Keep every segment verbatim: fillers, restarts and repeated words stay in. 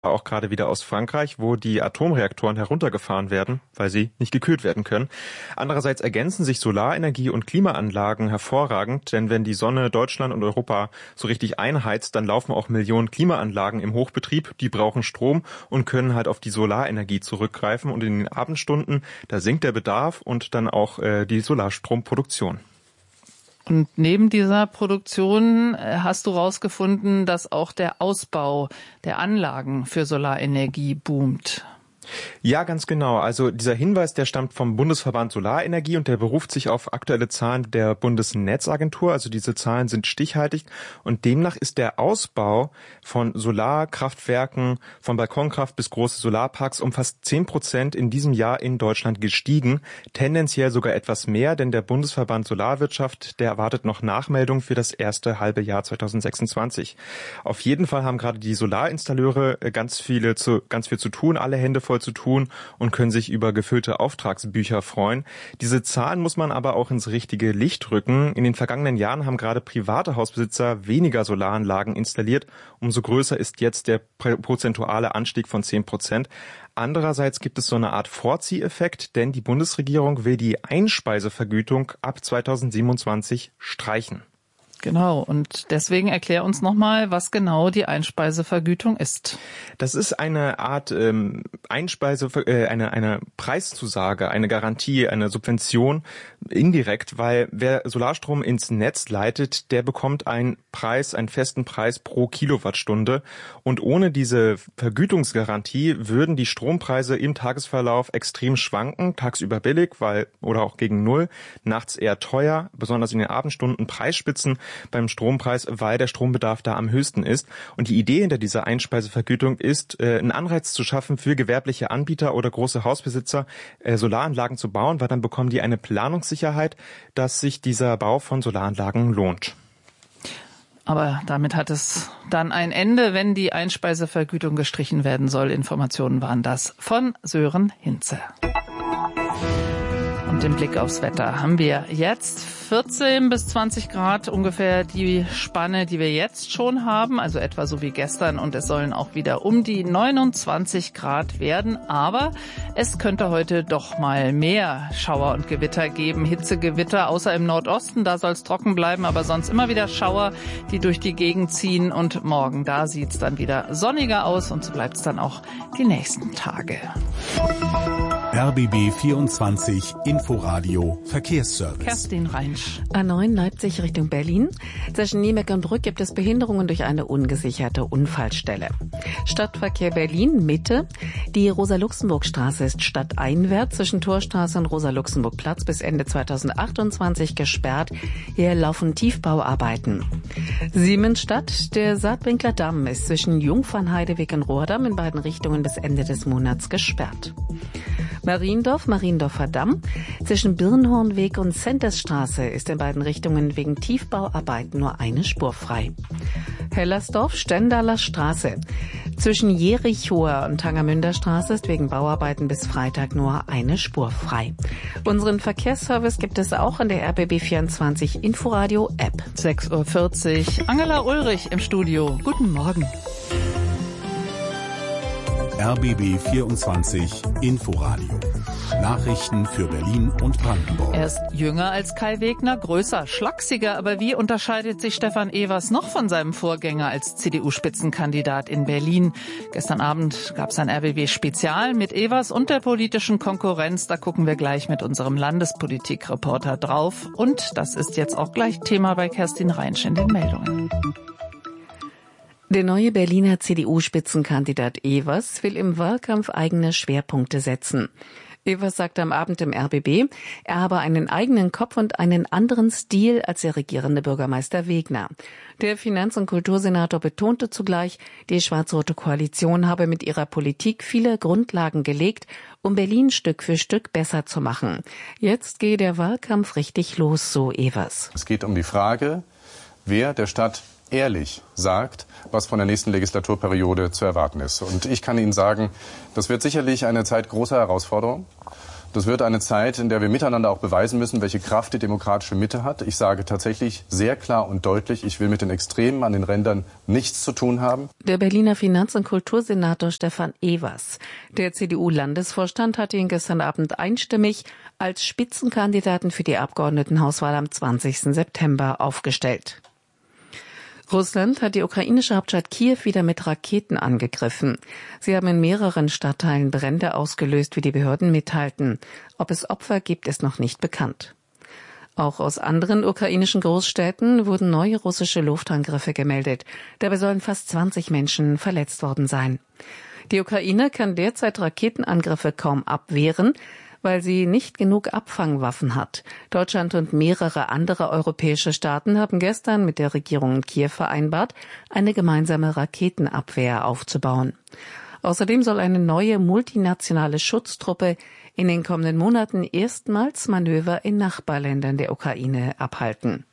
auch gerade wieder aus Frankreich, wo die Atomreaktoren heruntergefahren werden, weil sie nicht gekühlt werden können. Andererseits ergänzen sich Solarenergie und Klimaanlagen hervorragend, denn wenn die Sonne Deutschland und Europa so richtig einheizt, dann laufen auch Millionen Klimaanlagen im Hochbetrieb, die brauchen Strom und können halt auf die Solarenergie zurückgreifen. Und in den Abendstunden, da sinkt der Bedarf und dann auch äh, die Solarstromproduktion. Und neben dieser Produktion hast du herausgefunden, dass auch der Ausbau der Anlagen für Solarenergie boomt. Ja, ganz genau. Also dieser Hinweis, der stammt vom Bundesverband Solarenergie und der beruft sich auf aktuelle Zahlen der Bundesnetzagentur. Also diese Zahlen sind stichhaltig und demnach ist der Ausbau von Solarkraftwerken, von Balkonkraft bis große Solarparks um fast zehn Prozent in diesem Jahr in Deutschland gestiegen. Tendenziell sogar etwas mehr, denn der Bundesverband Solarwirtschaft, der erwartet noch Nachmeldung für das erste halbe Jahr zweitausendsechsundzwanzig. Auf jeden Fall haben gerade die Solarinstallateure ganz viele zu, ganz viel zu tun, alle Hände voll zu tun und können sich über gefüllte Auftragsbücher freuen. Diese Zahlen muss man aber auch ins richtige Licht rücken. In den vergangenen Jahren haben gerade private Hausbesitzer weniger Solaranlagen installiert. Umso größer ist jetzt der prozentuale Anstieg von zehn Prozent. Andererseits gibt es so eine Art Vorzieheffekt, denn die Bundesregierung will die Einspeisevergütung ab zweitausendsiebenundzwanzig streichen. Genau, und deswegen erklär uns nochmal, was genau die Einspeisevergütung ist. Das ist eine Art ähm, Einspeise, äh, eine, eine Preiszusage, eine Garantie, eine Subvention indirekt, weil wer Solarstrom ins Netz leitet, der bekommt einen Preis, einen festen Preis pro Kilowattstunde. Und ohne diese Vergütungsgarantie würden die Strompreise im Tagesverlauf extrem schwanken, tagsüber billig, weil oder auch gegen Null, nachts eher teuer, besonders in den Abendstunden Preisspitzen beim Strompreis, weil der Strombedarf da am höchsten ist. Und die Idee hinter dieser Einspeisevergütung ist, äh, einen Anreiz zu schaffen für gewerbliche Anbieter oder große Hausbesitzer, äh, Solaranlagen zu bauen, weil dann bekommen die eine Planungssicherheit, dass sich dieser Bau von Solaranlagen lohnt. Aber damit hat es dann ein Ende, wenn die Einspeisevergütung gestrichen werden soll. Informationen waren das von Sören Hinze. Und den Blick aufs Wetter haben wir jetzt vierzehn bis zwanzig Grad, ungefähr die Spanne, die wir jetzt schon haben, also etwa so wie gestern. Und es sollen auch wieder um die neunundzwanzig Grad werden. Aber es könnte heute doch mal mehr Schauer und Gewitter geben. Hitzegewitter, außer im Nordosten, da soll es trocken bleiben, aber sonst immer wieder Schauer, die durch die Gegend ziehen. Und morgen, da sieht es dann wieder sonniger aus und so bleibt es dann auch die nächsten Tage. R B B vierundzwanzig Inforadio Verkehrsservice. Kerstin Reinsch. A neun Leipzig Richtung Berlin. Zwischen Niemeck und Brück gibt es Behinderungen durch eine ungesicherte Unfallstelle. Stadtverkehr Berlin Mitte. Die Rosa-Luxemburg-Straße ist stadteinwärts zwischen Torstraße und Rosa-Luxemburg-Platz bis Ende zweitausendachtundzwanzig gesperrt. Hier laufen Tiefbauarbeiten. Siemensstadt. Der Saatwinkler Damm ist zwischen Jungfernheideweg und Rohrdamm in beiden Richtungen bis Ende des Monats gesperrt. Mariendorf, Mariendorfer Damm. Zwischen Birnhornweg und Centersstraße ist in beiden Richtungen wegen Tiefbauarbeiten nur eine Spur frei. Hellersdorf, Stendaler Straße. Zwischen Jerichower und Tangermünder Straße ist wegen Bauarbeiten bis Freitag nur eine Spur frei. Unseren Verkehrsservice gibt es auch in der R B B vierundzwanzig Inforadio App. sechs Uhr vierzig. Angela Ulrich im Studio. Guten Morgen. R B B vierundzwanzig Inforadio. Nachrichten für Berlin und Brandenburg. Er ist jünger als Kai Wegner, größer, schlachsiger. Aber wie unterscheidet sich Stefan Evers noch von seinem Vorgänger als C D U-Spitzenkandidat in Berlin? Gestern Abend gab es ein R B B-Spezial mit Evers und der politischen Konkurrenz. Da gucken wir gleich mit unserem Landespolitikreporter drauf. Und das ist jetzt auch gleich Thema bei Kerstin Reinsch in den Meldungen. Der neue Berliner C D U-Spitzenkandidat Evers will im Wahlkampf eigene Schwerpunkte setzen. Evers sagte am Abend im R B B, er habe einen eigenen Kopf und einen anderen Stil als der regierende Bürgermeister Wegner. Der Finanz- und Kultursenator betonte zugleich, die schwarz-rote Koalition habe mit ihrer Politik viele Grundlagen gelegt, um Berlin Stück für Stück besser zu machen. Jetzt gehe der Wahlkampf richtig los, so Evers. Es geht um die Frage, wer der Stadt ehrlich sagt, was von der nächsten Legislaturperiode zu erwarten ist. Und ich kann Ihnen sagen, das wird sicherlich eine Zeit großer Herausforderung. Das wird eine Zeit, in der wir miteinander auch beweisen müssen, welche Kraft die demokratische Mitte hat. Ich sage tatsächlich sehr klar und deutlich, ich will mit den Extremen an den Rändern nichts zu tun haben. Der Berliner Finanz- und Kultursenator Stefan Evers. Der C D U-Landesvorstand hatte ihn gestern Abend einstimmig als Spitzenkandidaten für die Abgeordnetenhauswahl am zwanzigsten September aufgestellt. Russland hat die ukrainische Hauptstadt Kiew wieder mit Raketen angegriffen. Sie haben in mehreren Stadtteilen Brände ausgelöst, wie die Behörden mitteilten. Ob es Opfer gibt, ist noch nicht bekannt. Auch aus anderen ukrainischen Großstädten wurden neue russische Luftangriffe gemeldet. Dabei sollen fast zwanzig Menschen verletzt worden sein. Die Ukraine kann derzeit Raketenangriffe kaum abwehren, weil sie nicht genug Abfangwaffen hat. Deutschland und mehrere andere europäische Staaten haben gestern mit der Regierung in Kiew vereinbart, eine gemeinsame Raketenabwehr aufzubauen. Außerdem soll eine neue multinationale Schutztruppe in den kommenden Monaten erstmals Manöver in Nachbarländern der Ukraine abhalten.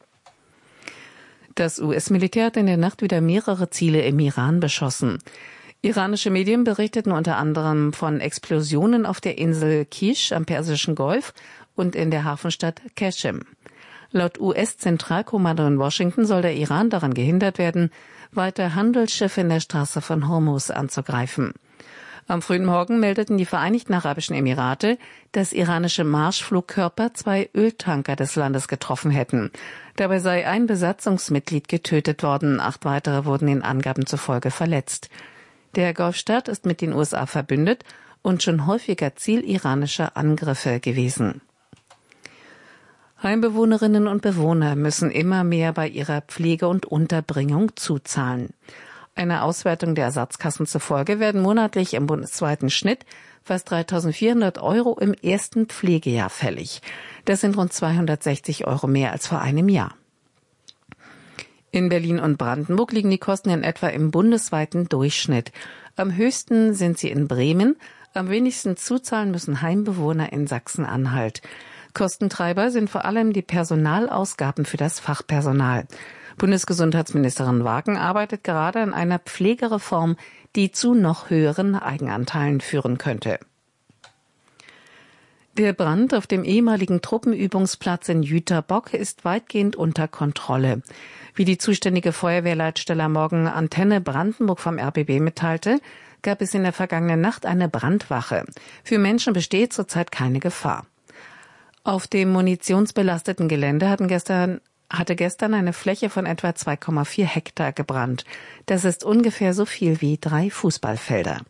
Das U S-Militär hat in der Nacht wieder mehrere Ziele im Iran beschossen. Iranische Medien berichteten unter anderem von Explosionen auf der Insel Kish am Persischen Golf und in der Hafenstadt Qashem. Laut U S-Zentralkommando in Washington soll der Iran daran gehindert werden, weiter Handelsschiffe in der Straße von Hormuz anzugreifen. Am frühen Morgen meldeten die Vereinigten Arabischen Emirate, dass iranische Marschflugkörper zwei Öltanker des Landes getroffen hätten. Dabei sei ein Besatzungsmitglied getötet worden, acht weitere wurden den Angaben zufolge verletzt. Der Golfstaat ist mit den U S A verbündet und schon häufiger Ziel iranischer Angriffe gewesen. Heimbewohnerinnen und Bewohner müssen immer mehr bei ihrer Pflege und Unterbringung zuzahlen. Einer Auswertung der Ersatzkassen zufolge werden monatlich im bundesweiten Schnitt fast dreitausendvierhundert Euro im ersten Pflegejahr fällig. Das sind rund zweihundertsechzig Euro mehr als vor einem Jahr. In Berlin und Brandenburg liegen die Kosten in etwa im bundesweiten Durchschnitt. Am höchsten sind sie in Bremen, am wenigsten zuzahlen müssen Heimbewohner in Sachsen-Anhalt. Kostentreiber sind vor allem die Personalausgaben für das Fachpersonal. Bundesgesundheitsministerin Wagen arbeitet gerade an einer Pflegereform, die zu noch höheren Eigenanteilen führen könnte. Der Brand auf dem ehemaligen Truppenübungsplatz in Jüterbock ist weitgehend unter Kontrolle. Wie die zuständige Feuerwehrleitstelle am Morgen Antenne Brandenburg vom R B B mitteilte, gab es in der vergangenen Nacht eine Brandwache. Für Menschen besteht zurzeit keine Gefahr. Auf dem munitionsbelasteten Gelände hatten gestern, hatte gestern eine Fläche von etwa zwei Komma vier Hektar gebrannt. Das ist ungefähr so viel wie drei Fußballfelder.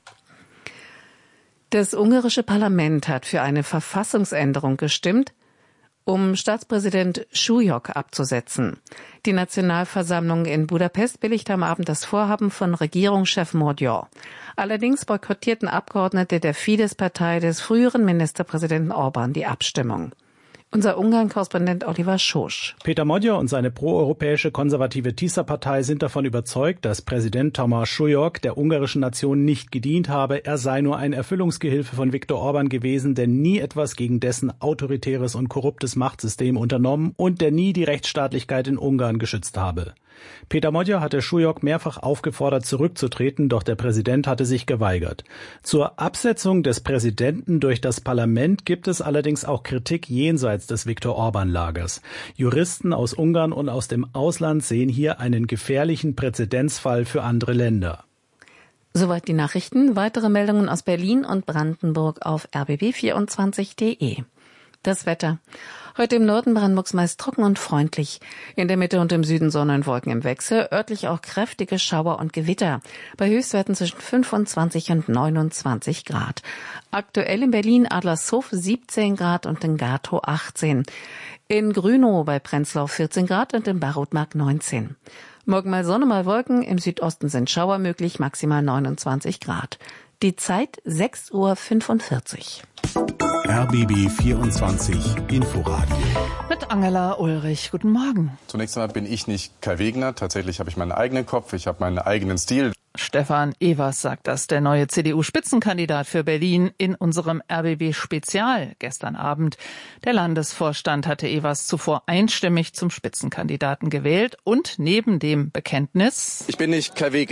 Das ungarische Parlament hat für eine Verfassungsänderung gestimmt, um Staatspräsident Súlyog abzusetzen. Die Nationalversammlung in Budapest billigte am Abend das Vorhaben von Regierungschef Magyar. Allerdings boykottierten Abgeordnete der Fidesz-Partei des früheren Ministerpräsidenten Orbán die Abstimmung. Unser Ungarn-Korrespondent Oliver Schosch. Peter Magyar und seine proeuropäische konservative Tisza-Partei sind davon überzeugt, dass Präsident Tamás Súlyog der ungarischen Nation nicht gedient habe. Er sei nur ein Erfüllungsgehilfe von Viktor Orbán gewesen, der nie etwas gegen dessen autoritäres und korruptes Machtsystem unternommen und der nie die Rechtsstaatlichkeit in Ungarn geschützt habe. Peter Magyar hatte Súlyog mehrfach aufgefordert, zurückzutreten, doch der Präsident hatte sich geweigert. Zur Absetzung des Präsidenten durch das Parlament gibt es allerdings auch Kritik jenseits des Viktor-Orbán-Lagers. Juristen aus Ungarn und aus dem Ausland sehen hier einen gefährlichen Präzedenzfall für andere Länder. Soweit die Nachrichten. Weitere Meldungen aus Berlin und Brandenburg auf r b b vierundzwanzig punkt de. Das Wetter. Heute im Norden Brandenburgs meist trocken und freundlich. In der Mitte und im Süden Sonne und Wolken im Wechsel. Örtlich auch kräftige Schauer und Gewitter. Bei Höchstwerten zwischen fünfundzwanzig und neunundzwanzig Grad. Aktuell in Berlin Adlershof siebzehn Grad und in Gatow achtzehn. In Grünow bei Prenzlau vierzehn Grad und in Barotmark neunzehn. Morgen mal Sonne, mal Wolken. Im Südosten sind Schauer möglich, maximal neunundzwanzig Grad. Die Zeit sechs Uhr fünfundvierzig. R B B vierundzwanzig Inforadio. Mit Angela Ulrich. Guten Morgen. Zunächst einmal bin ich nicht Kai Wegner. Tatsächlich habe ich meinen eigenen Kopf, ich habe meinen eigenen Stil. Stefan Evers sagt das, der neue C D U-Spitzenkandidat für Berlin in unserem R B B-Spezial gestern Abend. Der Landesvorstand hatte Evers zuvor einstimmig zum Spitzenkandidaten gewählt und neben dem Bekenntnis: Ich bin nicht Kai Wegner.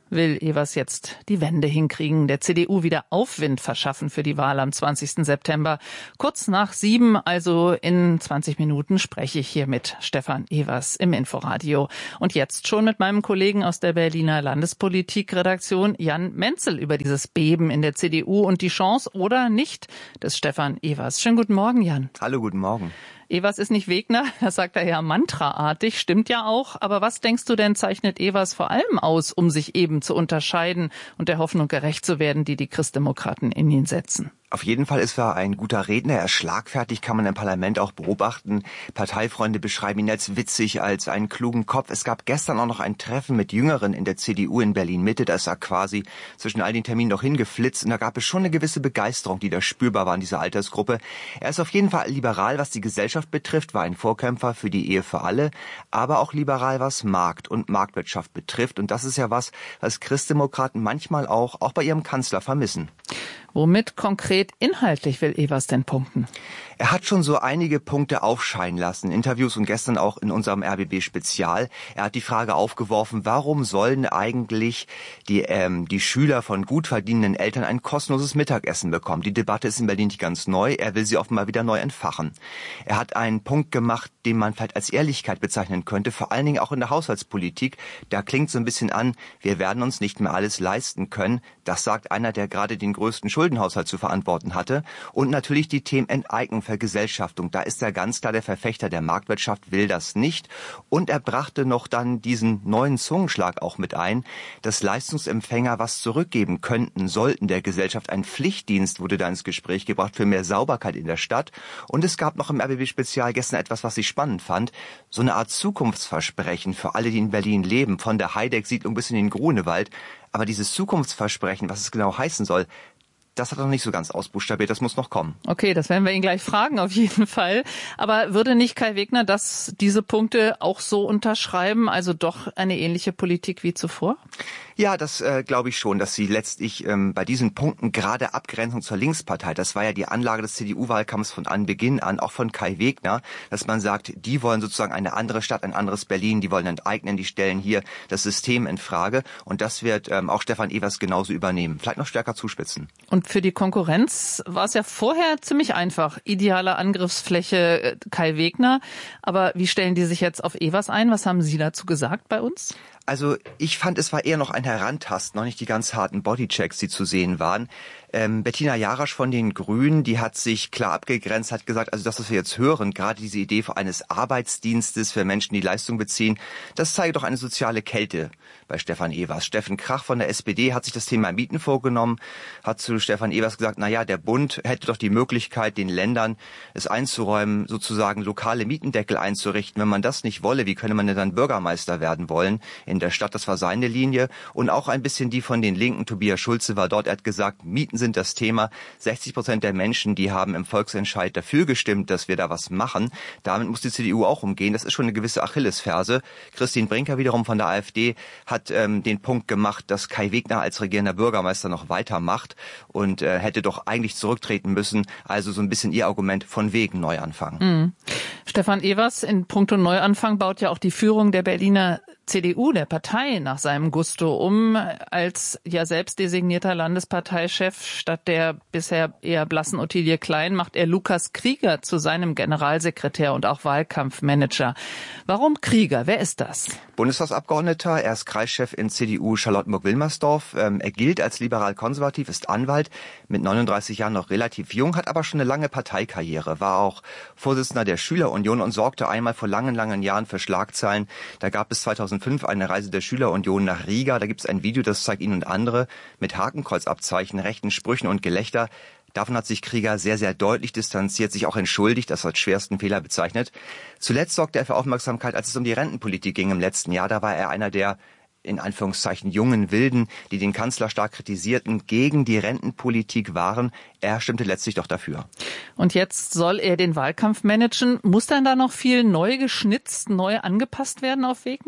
will Evers jetzt die Wende hinkriegen, der C D U wieder Aufwind verschaffen für die Wahl am zwanzigsten September. Kurz nach sieben, also in zwanzig Minuten, spreche ich hier mit Stefan Evers im Inforadio. Und jetzt schon mit meinem Kollegen aus der Berliner Landespolitikredaktion Jan Menzel über dieses Beben in der C D U und die Chance oder nicht des Stefan Evers. Schönen guten Morgen, Jan. Hallo, guten Morgen. Evers ist nicht Wegner, das sagt er ja mantraartig, stimmt ja auch. Aber was denkst du denn, zeichnet Evers vor allem aus, um sich eben zu unterscheiden und der Hoffnung gerecht zu werden, die die Christdemokraten in ihn setzen? Auf jeden Fall ist er ein guter Redner, er ist schlagfertig, kann man im Parlament auch beobachten. Parteifreunde beschreiben ihn als witzig, als einen klugen Kopf. Es gab gestern auch noch ein Treffen mit Jüngeren in der C D U in Berlin-Mitte, da ist er quasi zwischen all den Terminen noch hingeflitzt und da gab es schon eine gewisse Begeisterung, die da spürbar war in dieser Altersgruppe. Er ist auf jeden Fall liberal, was die Gesellschaft betrifft, war ein Vorkämpfer für die Ehe für alle, aber auch liberal, was Markt und Marktwirtschaft betrifft. Und das ist ja was, was Christdemokraten manchmal auch, auch bei ihrem Kanzler vermissen. Womit konkret inhaltlich will Evers denn punkten? Er hat schon so einige Punkte aufscheinen lassen, Interviews und gestern auch in unserem R B B-Spezial. Er hat die Frage aufgeworfen, warum sollen eigentlich die, ähm, die Schüler von gut verdienenden Eltern ein kostenloses Mittagessen bekommen? Die Debatte ist in Berlin nicht ganz neu, er will sie offenbar wieder neu entfachen. Er hat einen Punkt gemacht, den man vielleicht als Ehrlichkeit bezeichnen könnte, vor allen Dingen auch in der Haushaltspolitik. Da klingt so ein bisschen an, wir werden uns nicht mehr alles leisten können. Das sagt einer, der gerade den größten Schuldenhaushalt zu verantworten hatte. Und natürlich die Themen Enteignung, Vergesellschaftung. Da ist er ganz klar der Verfechter der Marktwirtschaft, will das nicht. Und er brachte noch dann diesen neuen Zungenschlag auch mit ein, dass Leistungsempfänger was zurückgeben könnten, sollten der Gesellschaft. Ein Pflichtdienst wurde da ins Gespräch gebracht für mehr Sauberkeit in der Stadt. Und es gab noch im R B B-Spezial gestern etwas, was ich spannend fand. So eine Art Zukunftsversprechen für alle, die in Berlin leben, von der Heideck-Siedlung bis in den Grunewald. Aber dieses Zukunftsversprechen, was es genau heißen soll, das hat er noch nicht so ganz ausbuchstabiert, das muss noch kommen. Okay, das werden wir ihn gleich fragen, auf jeden Fall. Aber würde nicht Kai Wegner das, diese Punkte auch so unterschreiben, also doch eine ähnliche Politik wie zuvor? Ja, das äh, glaube ich schon, dass sie letztlich ähm, bei diesen Punkten gerade Abgrenzung zur Linkspartei, das war ja die Anlage des C D U-Wahlkampfs von Anbeginn an, auch von Kai Wegner, dass man sagt, die wollen sozusagen eine andere Stadt, ein anderes Berlin, die wollen enteignen, die stellen hier das System in Frage und das wird ähm, auch Stefan Evers genauso übernehmen, vielleicht noch stärker zuspitzen. Und für die Konkurrenz war es ja vorher ziemlich einfach, ideale Angriffsfläche Kai Wegner, aber wie stellen die sich jetzt auf Evers ein? Was haben Sie dazu gesagt bei uns? Also ich fand, es war eher noch ein Herantasten, noch nicht die ganz harten Bodychecks, die zu sehen waren. Ähm, Bettina Jarasch von den Grünen, die hat sich klar abgegrenzt, hat gesagt, also das, was wir jetzt hören, gerade diese Idee eines Arbeitsdienstes für Menschen, die Leistung beziehen, das zeige doch eine soziale Kälte bei Stefan Evers. Steffen Krach von der S P D hat sich das Thema Mieten vorgenommen, hat zu Stefan Evers gesagt, na ja, der Bund hätte doch die Möglichkeit, den Ländern es einzuräumen, sozusagen lokale Mietendeckel einzurichten. Wenn man das nicht wolle, wie könne man denn dann Bürgermeister werden wollen in der Stadt? Das war seine Linie. Und auch ein bisschen die von den Linken. Tobias Schulze war dort, er hat gesagt, Mieten sind das Thema. sechzig Prozent der Menschen, die haben im Volksentscheid dafür gestimmt, dass wir da was machen. Damit muss die C D U auch umgehen. Das ist schon eine gewisse Achillesferse. Christine Brinker wiederum von der AfD hat ähm, den Punkt gemacht, dass Kai Wegner als regierender Bürgermeister noch weitermacht und äh, hätte doch eigentlich zurücktreten müssen. Also so ein bisschen ihr Argument von wegen Neuanfang. Mhm. Stefan Evers in puncto Neuanfang baut ja auch die Führung der Berliner C D U, der Partei, nach seinem Gusto um. Als ja selbst designierter Landesparteichef statt der bisher eher blassen Ottilie Klein macht er Lukas Krieger zu seinem Generalsekretär und auch Wahlkampfmanager. Warum Krieger? Wer ist das? Bundestagsabgeordneter, er ist Kreischef in C D U Charlottenburg-Wilmersdorf. Ähm, er gilt als liberal-konservativ, ist Anwalt, mit neununddreißig Jahren noch relativ jung, hat aber schon eine lange Parteikarriere, war auch Vorsitzender der Schülerunion und sorgte einmal vor langen, langen Jahren für Schlagzeilen. Da gab es zweitausendfünf eine Reise der Schülerunion nach Riga. Da gibt es ein Video, das zeigt ihn und andere mit Hakenkreuzabzeichen, rechten Sprüchen und Gelächter. Davon hat sich Krieger sehr, sehr deutlich distanziert, sich auch entschuldigt, das als schwersten Fehler bezeichnet. Zuletzt sorgte er für Aufmerksamkeit, als es um die Rentenpolitik ging im letzten Jahr. Da war er einer der in Anführungszeichen jungen Wilden, die den Kanzler stark kritisierten, gegen die Rentenpolitik waren. Er stimmte letztlich doch dafür. Und jetzt soll er den Wahlkampf managen. Muss dann da noch viel neu geschnitzt, neu angepasst werden auf Wegner?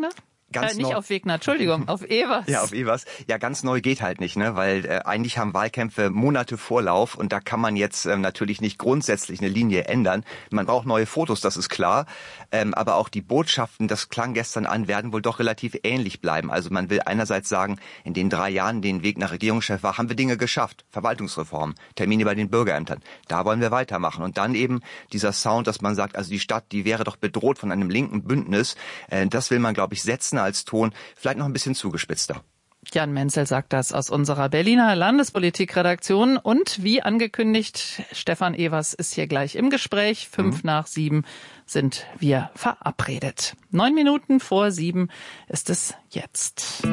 Ganz äh, nicht neu. auf Wegner, Entschuldigung, auf Evers. Ja, auf Evers. Ja, ganz neu geht halt nicht, ne? Weil äh, eigentlich haben Wahlkämpfe Monate Vorlauf und da kann man jetzt ähm, natürlich nicht grundsätzlich eine Linie ändern. Man braucht neue Fotos, das ist klar. Ähm, aber auch die Botschaften, das klang gestern an, werden wohl doch relativ ähnlich bleiben. Also man will einerseits sagen, in den drei Jahren, den Weg nach Regierungschef war, haben wir Dinge geschafft. Verwaltungsreform, Termine bei den Bürgerämtern. Da wollen wir weitermachen. Und dann eben dieser Sound, dass man sagt, also die Stadt, die wäre doch bedroht von einem linken Bündnis. Äh, das will man, glaube ich, setzen als Ton, vielleicht noch ein bisschen zugespitzter. Jan Menzel sagt das aus unserer Berliner Landespolitikredaktion. Und wie angekündigt, Stefan Evers ist hier gleich im Gespräch. Fünf mhm. nach sieben sind wir verabredet. Neun Minuten vor sieben ist es jetzt.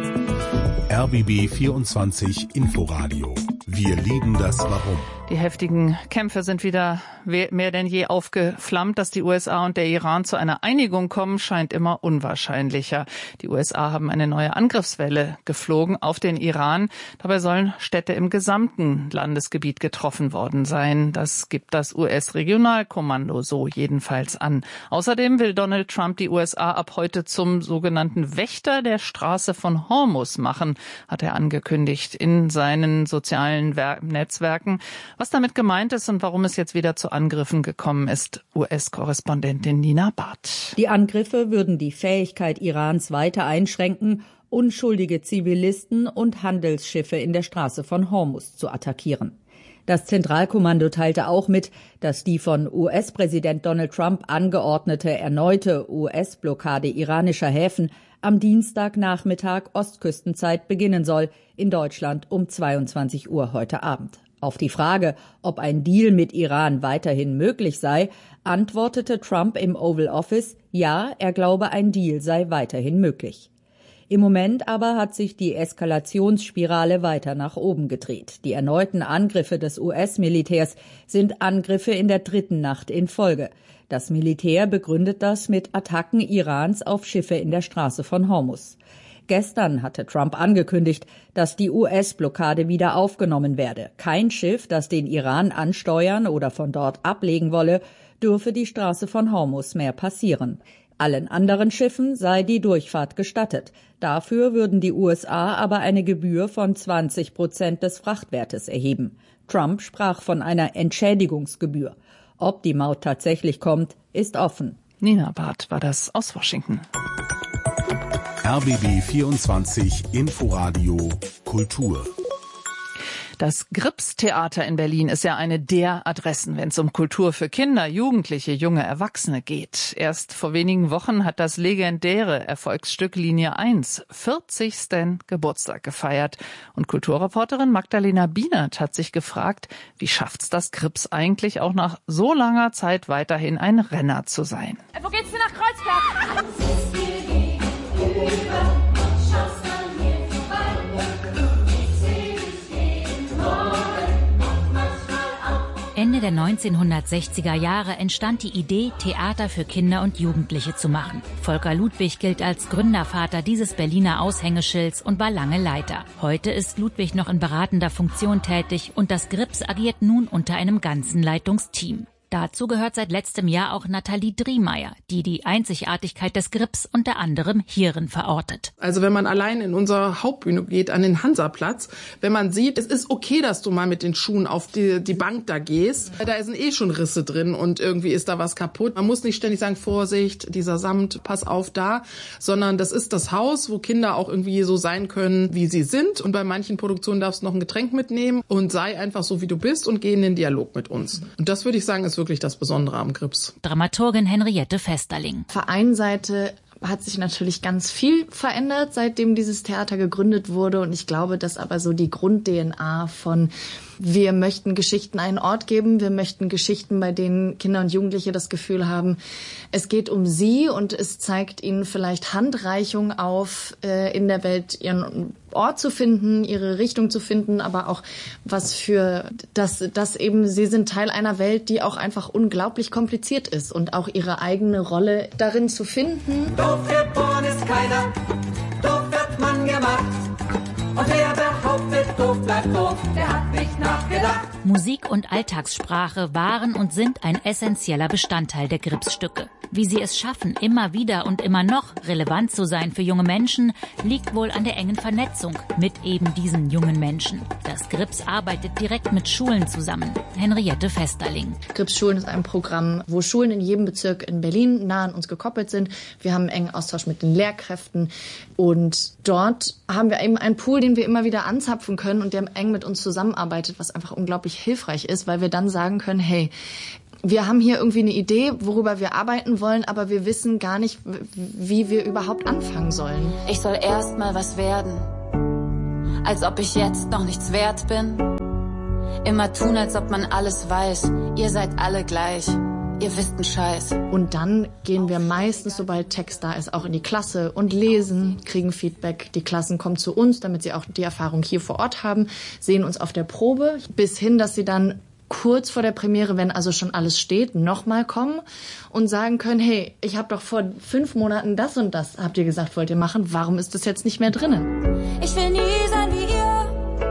R B B vierundzwanzig Inforadio. Wir lieben das Warum. Die heftigen Kämpfe sind wieder mehr denn je aufgeflammt. Dass die U S A und der Iran zu einer Einigung kommen, scheint immer unwahrscheinlicher. Die U S A haben eine neue Angriffswelle geflogen auf den Iran. Dabei sollen Städte im gesamten Landesgebiet getroffen worden sein. Das gibt das U S-Regionalkommando so jedenfalls an. Außerdem will Donald Trump die U S A ab heute zum sogenannten Wächter der Straße von Hormuz machen, hat er angekündigt in seinen sozialen Netzwerken. Was damit gemeint ist und warum es jetzt wieder zu Angriffen gekommen ist, U S-Korrespondentin Nina Barth. Die Angriffe würden die Fähigkeit Irans weiter einschränken, unschuldige Zivilisten und Handelsschiffe in der Straße von Hormuz zu attackieren. Das Zentralkommando teilte auch mit, dass die von U S-Präsident Donald Trump angeordnete erneute U S-Blockade iranischer Häfen am Dienstagnachmittag Ostküstenzeit beginnen soll, in Deutschland um zweiundzwanzig Uhr heute Abend. Auf die Frage, ob ein Deal mit Iran weiterhin möglich sei, antwortete Trump im Oval Office, ja, er glaube, ein Deal sei weiterhin möglich. Im Moment aber hat sich die Eskalationsspirale weiter nach oben gedreht. Die erneuten Angriffe des U S-Militärs sind Angriffe in der dritten Nacht in Folge. Das Militär begründet das mit Attacken Irans auf Schiffe in der Straße von Hormuz. Gestern hatte Trump angekündigt, dass die U S-Blockade wieder aufgenommen werde. Kein Schiff, das den Iran ansteuern oder von dort ablegen wolle, dürfe die Straße von Hormuz mehr passieren. Allen anderen Schiffen sei die Durchfahrt gestattet. Dafür würden die U S A aber eine Gebühr von zwanzig Prozent des Frachtwertes erheben. Trump sprach von einer Entschädigungsgebühr. Ob die Maut tatsächlich kommt, ist offen. Nina Barth war das aus Washington. R B B vierundzwanzig Inforadio Kultur. Das Grips-Theater in Berlin ist ja eine der Adressen, wenn es um Kultur für Kinder, Jugendliche, junge Erwachsene geht. Erst vor wenigen Wochen hat das legendäre Erfolgsstück Linie eins vierzigsten Geburtstag gefeiert. Und Kulturreporterin Magdalena Bienert hat sich gefragt, wie schafft's das Grips eigentlich auch nach so langer Zeit weiterhin ein Renner zu sein? Wo geht's denn nach Kreuzberg? Ende der neunzehnhundertsechziger Jahre entstand die Idee, Theater für Kinder und Jugendliche zu machen. Volker Ludwig gilt als Gründervater dieses Berliner Aushängeschilds und war lange Leiter. Heute ist Ludwig noch in beratender Funktion tätig und das Grips agiert nun unter einem ganzen Leitungsteam. Dazu gehört seit letztem Jahr auch Nathalie Driemeyer, die die Einzigartigkeit des Grips unter anderem hierin verortet. Also wenn man allein in unsere Hauptbühne geht, an den Hansaplatz, wenn man sieht, es ist okay, dass du mal mit den Schuhen auf die, die Bank da gehst, da sind eh schon Risse drin und irgendwie ist da was kaputt. Man muss nicht ständig sagen, Vorsicht, dieser Samt, pass auf da, sondern das ist das Haus, wo Kinder auch irgendwie so sein können, wie sie sind. Und bei manchen Produktionen darfst du noch ein Getränk mitnehmen und sei einfach so, wie du bist und geh in den Dialog mit uns. Und das würde ich sagen, ist wirklich das Besondere am Grips. Dramaturgin Henriette Vesterling. Auf der einen Seite hat sich natürlich ganz viel verändert, seitdem dieses Theater gegründet wurde. Und ich glaube, dass aber so die Grund-D N A von wir möchten Geschichten einen Ort geben, wir möchten Geschichten, bei denen Kinder und Jugendliche das Gefühl haben, es geht um sie und es zeigt ihnen vielleicht Handreichung auf, äh, in der Welt ihren Ort zu finden, ihre Richtung zu finden, aber auch was für, dass, dass eben sie sind Teil einer Welt, die auch einfach unglaublich kompliziert ist und auch ihre eigene Rolle darin zu finden. Doof geboren ist keiner, doof wird man gemacht. Und wer behauptet, doof, bleibt doof, der hat nicht nachgedacht. Musik und Alltagssprache waren und sind ein essentieller Bestandteil der Gripsstücke. Wie sie es schaffen, immer wieder und immer noch relevant zu sein für junge Menschen, liegt wohl an der engen Vernetzung mit eben diesen jungen Menschen. Das Grips arbeitet direkt mit Schulen zusammen. Henriette Vesterling. Grips Schulen ist ein Programm, wo Schulen in jedem Bezirk in Berlin nah an uns gekoppelt sind. Wir haben einen engen Austausch mit den Lehrkräften und dort haben wir eben einen Pool, den wir immer wieder anzapfen können und der eng mit uns zusammenarbeitet, was einfach unglaublich hilfreich ist, weil wir dann sagen können, hey, wir haben hier irgendwie eine Idee, worüber wir arbeiten wollen, aber wir wissen gar nicht, wie wir überhaupt anfangen sollen. Ich soll erst mal was werden, als ob ich jetzt noch nichts wert bin. Immer tun, als ob man alles weiß. Ihr seid alle gleich. Ihr wisst einen Scheiß. Und dann gehen wir meistens, sobald Text da ist, auch in die Klasse und lesen, kriegen Feedback. Die Klassen kommen zu uns, damit sie auch die Erfahrung hier vor Ort haben, sehen uns auf der Probe, bis hin, dass sie dann kurz vor der Premiere, wenn also schon alles steht, nochmal kommen und sagen können, hey, ich habe doch vor fünf Monaten das und das, habt ihr gesagt, wollt ihr machen, warum ist das jetzt nicht mehr drinnen? Ich will nie sein wie ihr.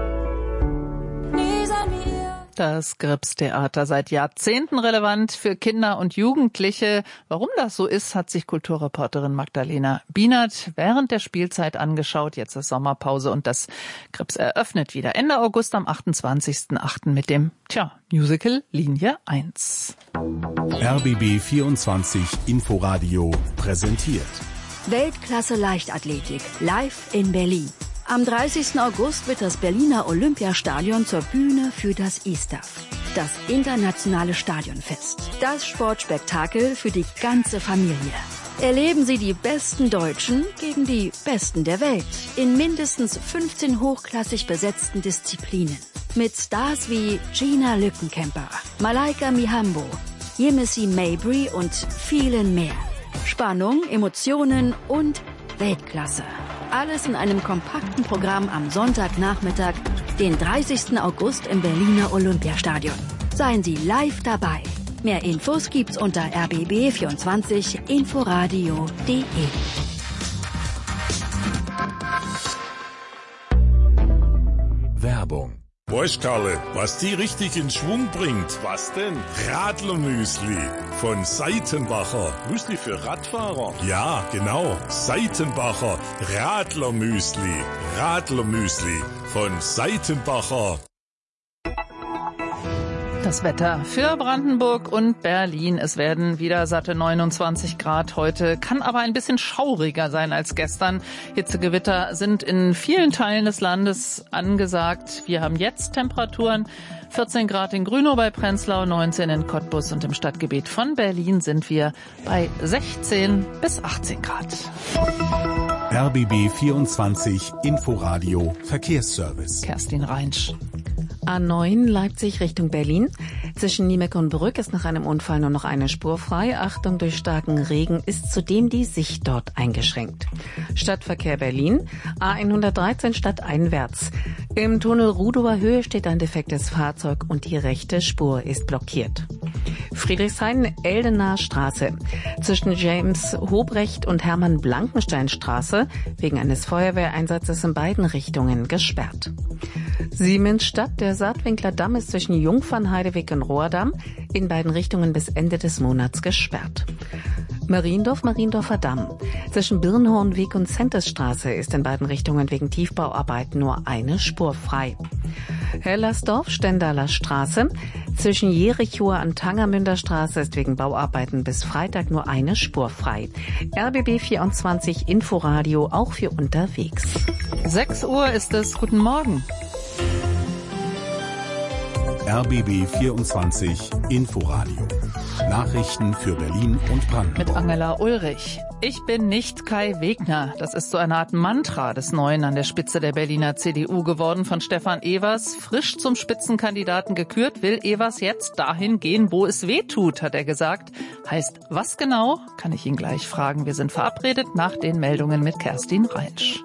Nie sein wie ihr. Das Grips-Theater seit Jahrzehnten relevant für Kinder und Jugendliche. Warum das so ist, hat sich Kulturreporterin Magdalena Bienert während der Spielzeit angeschaut. Jetzt ist Sommerpause und das Grips eröffnet wieder Ende August am achtundzwanzigsten achten mit dem, tja, Musical Linie eins. R B B vierundzwanzig Inforadio präsentiert. Weltklasse Leichtathletik live in Berlin. Am dreißigsten August wird das Berliner Olympiastadion zur Bühne für das I S T A F, das internationale Stadionfest. Das Sportspektakel für die ganze Familie. Erleben Sie die besten Deutschen gegen die besten der Welt in mindestens fünfzehn hochklassig besetzten Disziplinen. Mit Stars wie Gina Lückenkämper, Malaika Mihambo, Yemisi Mabry und vielen mehr. Spannung, Emotionen und Weltklasse. Alles in einem kompakten Programm am Sonntagnachmittag, den dreißigsten August im Berliner Olympiastadion. Seien Sie live dabei. Mehr Infos gibt's unter r b b vierundzwanzig inforadio punkt de. Werbung. Weißt Karle, was die richtig in Schwung bringt? Was denn? Radlermüsli von Seitenbacher. Müsli für Radfahrer? Ja, genau. Seitenbacher Radlermüsli. Radlermüsli von Seitenbacher. Das Wetter für Brandenburg und Berlin. Es werden wieder satte neunundzwanzig Grad heute, kann aber ein bisschen schauriger sein als gestern. Hitzegewitter sind in vielen Teilen des Landes angesagt. Wir haben jetzt Temperaturen vierzehn Grad in Grünow bei Prenzlau, neunzehn in Cottbus und im Stadtgebiet von Berlin sind wir bei sechzehn bis achtzehn Grad. R B B vierundzwanzig Inforadio Verkehrsservice. Kerstin Reinsch. A neun Leipzig Richtung Berlin. Zwischen Niemeck und Brück ist nach einem Unfall nur noch eine Spur frei. Achtung, durch starken Regen ist zudem die Sicht dort eingeschränkt. Stadtverkehr Berlin. A hundertdreizehn stadteinwärts. Im Tunnel Rudower Höhe steht ein defektes Fahrzeug und die rechte Spur ist blockiert. Friedrichshain-Eldener Straße. Zwischen James Hobrecht und Hermann-Blankenstein-Straße wegen eines Feuerwehreinsatzes in beiden Richtungen gesperrt. Siemensstadt, der Saatwinkler Damm ist zwischen Jungfernheideweg und Rohrdamm in beiden Richtungen bis Ende des Monats gesperrt. Mariendorf, Mariendorfer Damm. Zwischen Birnhornweg und Centesstraße ist in beiden Richtungen wegen Tiefbauarbeiten nur eine Spur frei. Hellersdorf, Stendaler Straße. Zwischen Jerichower und Tangermünder Straße ist wegen Bauarbeiten bis Freitag nur eine Spur frei. R B B vierundzwanzig Inforadio auch für unterwegs. sechs Uhr ist es. Guten Morgen. R B B vierundzwanzig Inforadio. Nachrichten für Berlin und Brandenburg. Mit Angela Ulrich. Ich bin nicht Kai Wegner. Das ist so eine Art Mantra des Neuen an der Spitze der Berliner C D U geworden von Stefan Evers. Frisch zum Spitzenkandidaten gekürt, will Evers jetzt dahin gehen, wo es weh tut, hat er gesagt. Heißt, was genau? Kann ich ihn gleich fragen. Wir sind verabredet nach den Meldungen mit Kerstin Reinsch.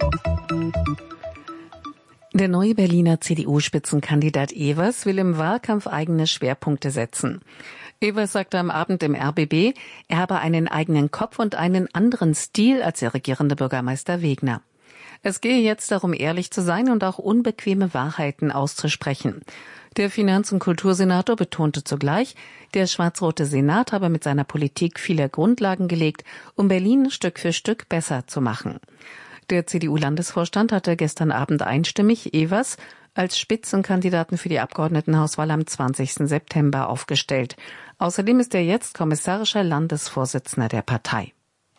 Der neue Berliner C D U-Spitzenkandidat Evers will im Wahlkampf eigene Schwerpunkte setzen. Evers sagte am Abend im R B B, er habe einen eigenen Kopf und einen anderen Stil als der regierende Bürgermeister Wegner. Es gehe jetzt darum, ehrlich zu sein und auch unbequeme Wahrheiten auszusprechen. Der Finanz- und Kultursenator betonte zugleich, der schwarz-rote Senat habe mit seiner Politik viele Grundlagen gelegt, um Berlin Stück für Stück besser zu machen. Der C D U-Landesvorstand hatte gestern Abend einstimmig Evers als Spitzenkandidaten für die Abgeordnetenhauswahl am zwanzigsten September aufgestellt. Außerdem ist er jetzt kommissarischer Landesvorsitzender der Partei.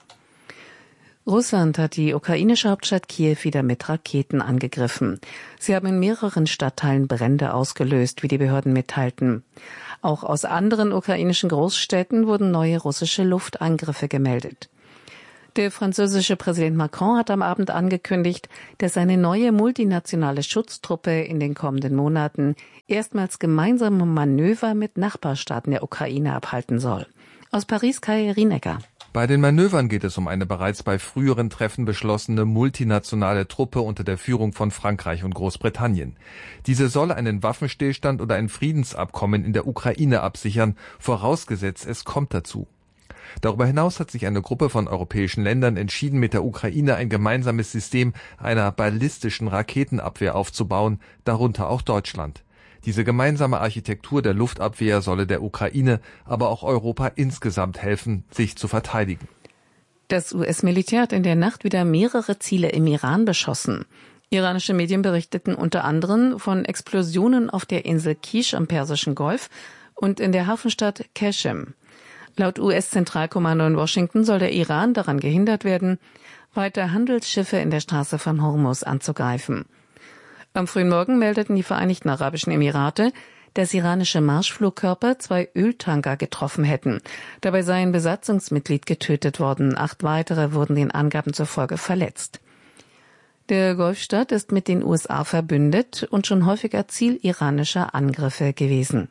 Russland hat die ukrainische Hauptstadt Kiew wieder mit Raketen angegriffen. Sie haben in mehreren Stadtteilen Brände ausgelöst, wie die Behörden mitteilten. Auch aus anderen ukrainischen Großstädten wurden neue russische Luftangriffe gemeldet. Der französische Präsident Macron hat am Abend angekündigt, dass eine neue multinationale Schutztruppe in den kommenden Monaten erstmals gemeinsame Manöver mit Nachbarstaaten der Ukraine abhalten soll. Aus Paris Kai Rienecker. Bei den Manövern geht es um eine bereits bei früheren Treffen beschlossene multinationale Truppe unter der Führung von Frankreich und Großbritannien. Diese soll einen Waffenstillstand oder ein Friedensabkommen in der Ukraine absichern, vorausgesetzt es kommt dazu. Darüber hinaus hat sich eine Gruppe von europäischen Ländern entschieden, mit der Ukraine ein gemeinsames System einer ballistischen Raketenabwehr aufzubauen, darunter auch Deutschland. Diese gemeinsame Architektur der Luftabwehr solle der Ukraine, aber auch Europa insgesamt helfen, sich zu verteidigen. Das U S-Militär hat in der Nacht wieder mehrere Ziele im Iran beschossen. Iranische Medien berichteten unter anderem von Explosionen auf der Insel Kish am Persischen Golf und in der Hafenstadt Qashem. Laut U S-Zentralkommando in Washington soll der Iran daran gehindert werden, weiter Handelsschiffe in der Straße von Hormuz anzugreifen. Am frühen Morgen meldeten die Vereinigten Arabischen Emirate, dass iranische Marschflugkörper zwei Öltanker getroffen hätten. Dabei sei ein Besatzungsmitglied getötet worden. Acht weitere wurden den Angaben zufolge verletzt. Der Golfstaat ist mit den U S A verbündet und schon häufiger Ziel iranischer Angriffe gewesen.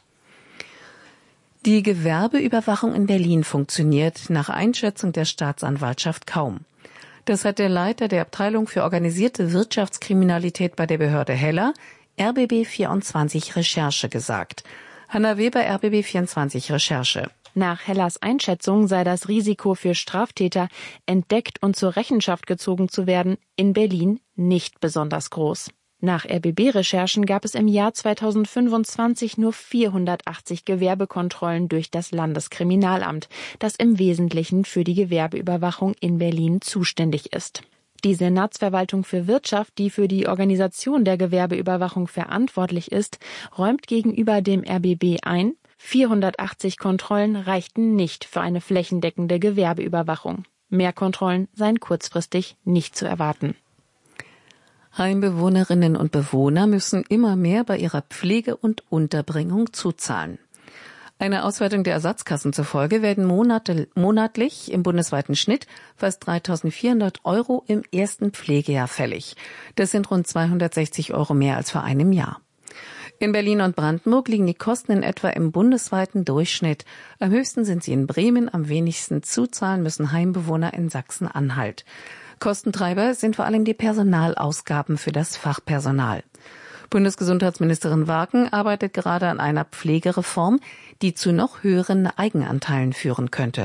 Die Gewerbeüberwachung in Berlin funktioniert nach Einschätzung der Staatsanwaltschaft kaum. Das hat der Leiter der Abteilung für organisierte Wirtschaftskriminalität bei der Behörde Heller, R B B vierundzwanzig Recherche, gesagt. Hanna Weber, R B B vierundzwanzig Recherche. Nach Hellers Einschätzung sei das Risiko für Straftäter, entdeckt und zur Rechenschaft gezogen zu werden, in Berlin nicht besonders groß. Nach R B B-Recherchen gab es im Jahr zweitausendfünfundzwanzig nur vierhundertachtzig Gewerbekontrollen durch das Landeskriminalamt, das im Wesentlichen für die Gewerbeüberwachung in Berlin zuständig ist. Die Senatsverwaltung für Wirtschaft, die für die Organisation der Gewerbeüberwachung verantwortlich ist, räumt gegenüber dem R B B ein, vierhundertachtzig Kontrollen reichten nicht für eine flächendeckende Gewerbeüberwachung. Mehr Kontrollen seien kurzfristig nicht zu erwarten. Heimbewohnerinnen und Bewohner müssen immer mehr bei ihrer Pflege und Unterbringung zuzahlen. Einer Auswertung der Ersatzkassen zufolge werden Monate, monatlich im bundesweiten Schnitt fast dreitausendvierhundert Euro im ersten Pflegejahr fällig. Das sind rund zweihundertsechzig Euro mehr als vor einem Jahr. In Berlin und Brandenburg liegen die Kosten in etwa im bundesweiten Durchschnitt. Am höchsten sind sie in Bremen, am wenigsten zuzahlen müssen Heimbewohner in Sachsen-Anhalt. Kostentreiber sind vor allem die Personalausgaben für das Fachpersonal. Bundesgesundheitsministerin Wagen arbeitet gerade an einer Pflegereform, die zu noch höheren Eigenanteilen führen könnte.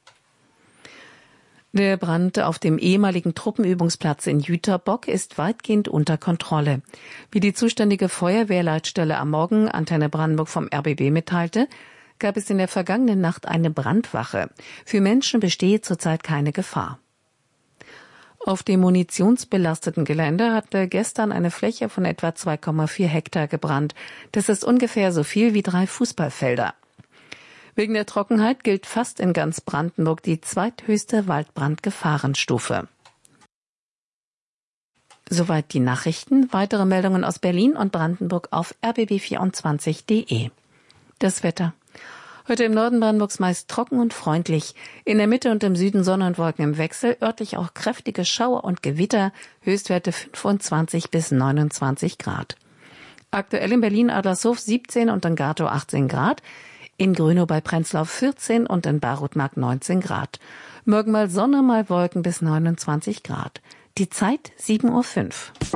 Der Brand auf dem ehemaligen Truppenübungsplatz in Jüterbock ist weitgehend unter Kontrolle. Wie die zuständige Feuerwehrleitstelle am Morgen Antenne Brandenburg vom R B B mitteilte, gab es in der vergangenen Nacht eine Brandwache. Für Menschen bestehe zurzeit keine Gefahr. Auf dem munitionsbelasteten Gelände hatte gestern eine Fläche von etwa zwei Komma vier Hektar gebrannt. Das ist ungefähr so viel wie drei Fußballfelder. Wegen der Trockenheit gilt fast in ganz Brandenburg die zweithöchste Waldbrandgefahrenstufe. Soweit die Nachrichten. Weitere Meldungen aus Berlin und Brandenburg auf r b b vierundzwanzig punkt d e. Das Wetter. Heute im Norden Brandenburgs meist trocken und freundlich. In der Mitte und im Süden Sonne und Wolken im Wechsel, örtlich auch kräftige Schauer und Gewitter, Höchstwerte fünfundzwanzig bis neunundzwanzig Grad. Aktuell in Berlin Adlershof siebzehn und in Gatow achtzehn Grad, in Grünow bei Prenzlau vierzehn und in Barutmark neunzehn Grad. Morgen mal Sonne, mal Wolken bis neunundzwanzig Grad. Die Zeit sieben Uhr fünf.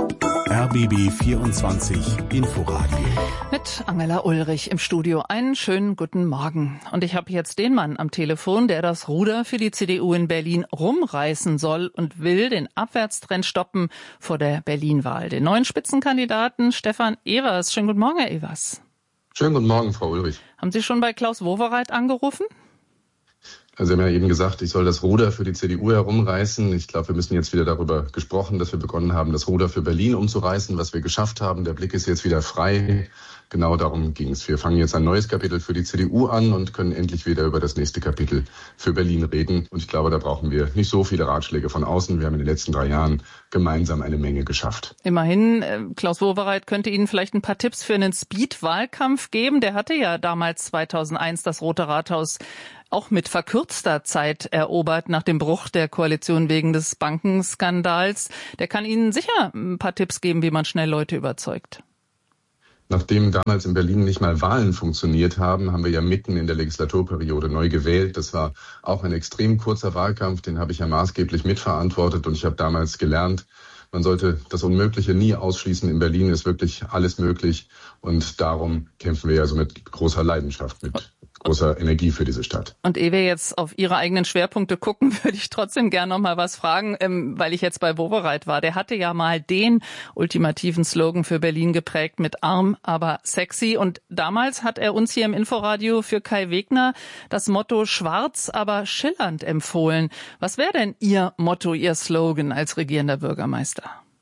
R B B vierundzwanzig Inforadio. Mit Angela Ulrich im Studio. Einen schönen guten Morgen. Und ich habe jetzt den Mann am Telefon, der das Ruder für die C D U in Berlin rumreißen soll und will, den Abwärtstrend stoppen vor der Berlin-Wahl. Den neuen Spitzenkandidaten Stefan Evers. Schönen guten Morgen, Herr Evers. Schönen guten Morgen, Frau Ulrich. Haben Sie schon bei Klaus Wowereit angerufen? Also Sie haben ja eben gesagt, ich soll das Ruder für die C D U herumreißen. Ich glaube, wir müssen jetzt wieder darüber gesprochen, dass wir begonnen haben, das Ruder für Berlin umzureißen, was wir geschafft haben. Der Blick ist jetzt wieder frei. Genau darum ging es. Wir fangen jetzt ein neues Kapitel für die C D U an und können endlich wieder über das nächste Kapitel für Berlin reden. Und ich glaube, da brauchen wir nicht so viele Ratschläge von außen. Wir haben in den letzten drei Jahren gemeinsam eine Menge geschafft. Immerhin, Klaus Wowereit könnte Ihnen vielleicht ein paar Tipps für einen Speed-Wahlkampf geben. Der hatte ja damals zweitausendeins das Rote Rathaus auch mit verkürzter Zeit erobert nach dem Bruch der Koalition wegen des Bankenskandals. Der kann Ihnen sicher ein paar Tipps geben, wie man schnell Leute überzeugt. Nachdem damals in Berlin nicht mal Wahlen funktioniert haben, haben wir ja mitten in der Legislaturperiode neu gewählt. Das war auch ein extrem kurzer Wahlkampf, den habe ich ja maßgeblich mitverantwortet und ich habe damals gelernt, man sollte das Unmögliche nie ausschließen. In Berlin ist wirklich alles möglich und darum kämpfen wir ja so mit großer Leidenschaft, mit großer Energie für diese Stadt. Und ehe wir jetzt auf Ihre eigenen Schwerpunkte gucken, würde ich trotzdem gerne noch mal was fragen, ähm, weil ich jetzt bei Wowereit war. Der hatte ja mal den ultimativen Slogan für Berlin geprägt mit arm, aber sexy. Und damals hat er uns hier im Inforadio für Kai Wegner das Motto schwarz, aber schillernd empfohlen. Was wäre denn Ihr Motto, Ihr Slogan als regierender Bürgermeister?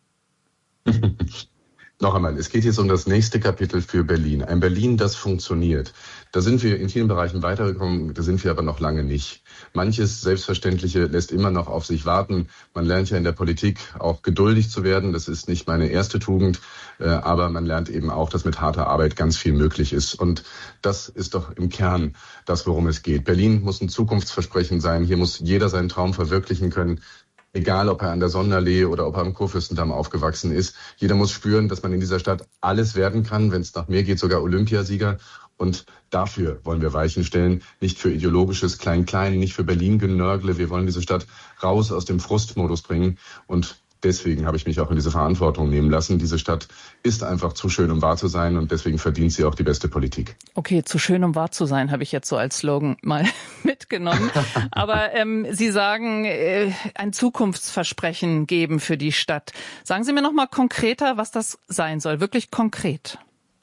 Noch einmal, es geht jetzt um das nächste Kapitel für Berlin. Ein Berlin, das funktioniert. Da sind wir in vielen Bereichen weitergekommen, da sind wir aber noch lange nicht. Manches Selbstverständliche lässt immer noch auf sich warten. Man lernt ja in der Politik auch geduldig zu werden. Das ist nicht meine erste Tugend, aber man lernt eben auch, dass mit harter Arbeit ganz viel möglich ist. Und das ist doch im Kern das, worum es geht. Berlin muss ein Zukunftsversprechen sein. Hier muss jeder seinen Traum verwirklichen können. Egal, ob er an der Sonnenallee oder ob er am Kurfürstendamm aufgewachsen ist. Jeder muss spüren, dass man in dieser Stadt alles werden kann. Wenn es nach mir geht, sogar Olympiasieger. Und dafür wollen wir Weichen stellen. Nicht für ideologisches Klein-Klein, nicht für Berlin-Genörgle. Wir wollen diese Stadt raus aus dem Frustmodus bringen. Und deswegen habe ich mich auch in diese Verantwortung nehmen lassen. Diese Stadt ist einfach zu schön, um wahr zu sein und deswegen verdient sie auch die beste Politik. Okay, zu schön, um wahr zu sein, habe ich jetzt so als Slogan mal mitgenommen. Aber ähm, Sie sagen, äh, ein Zukunftsversprechen geben für die Stadt. Sagen Sie mir noch mal konkreter, was das sein soll, wirklich konkret.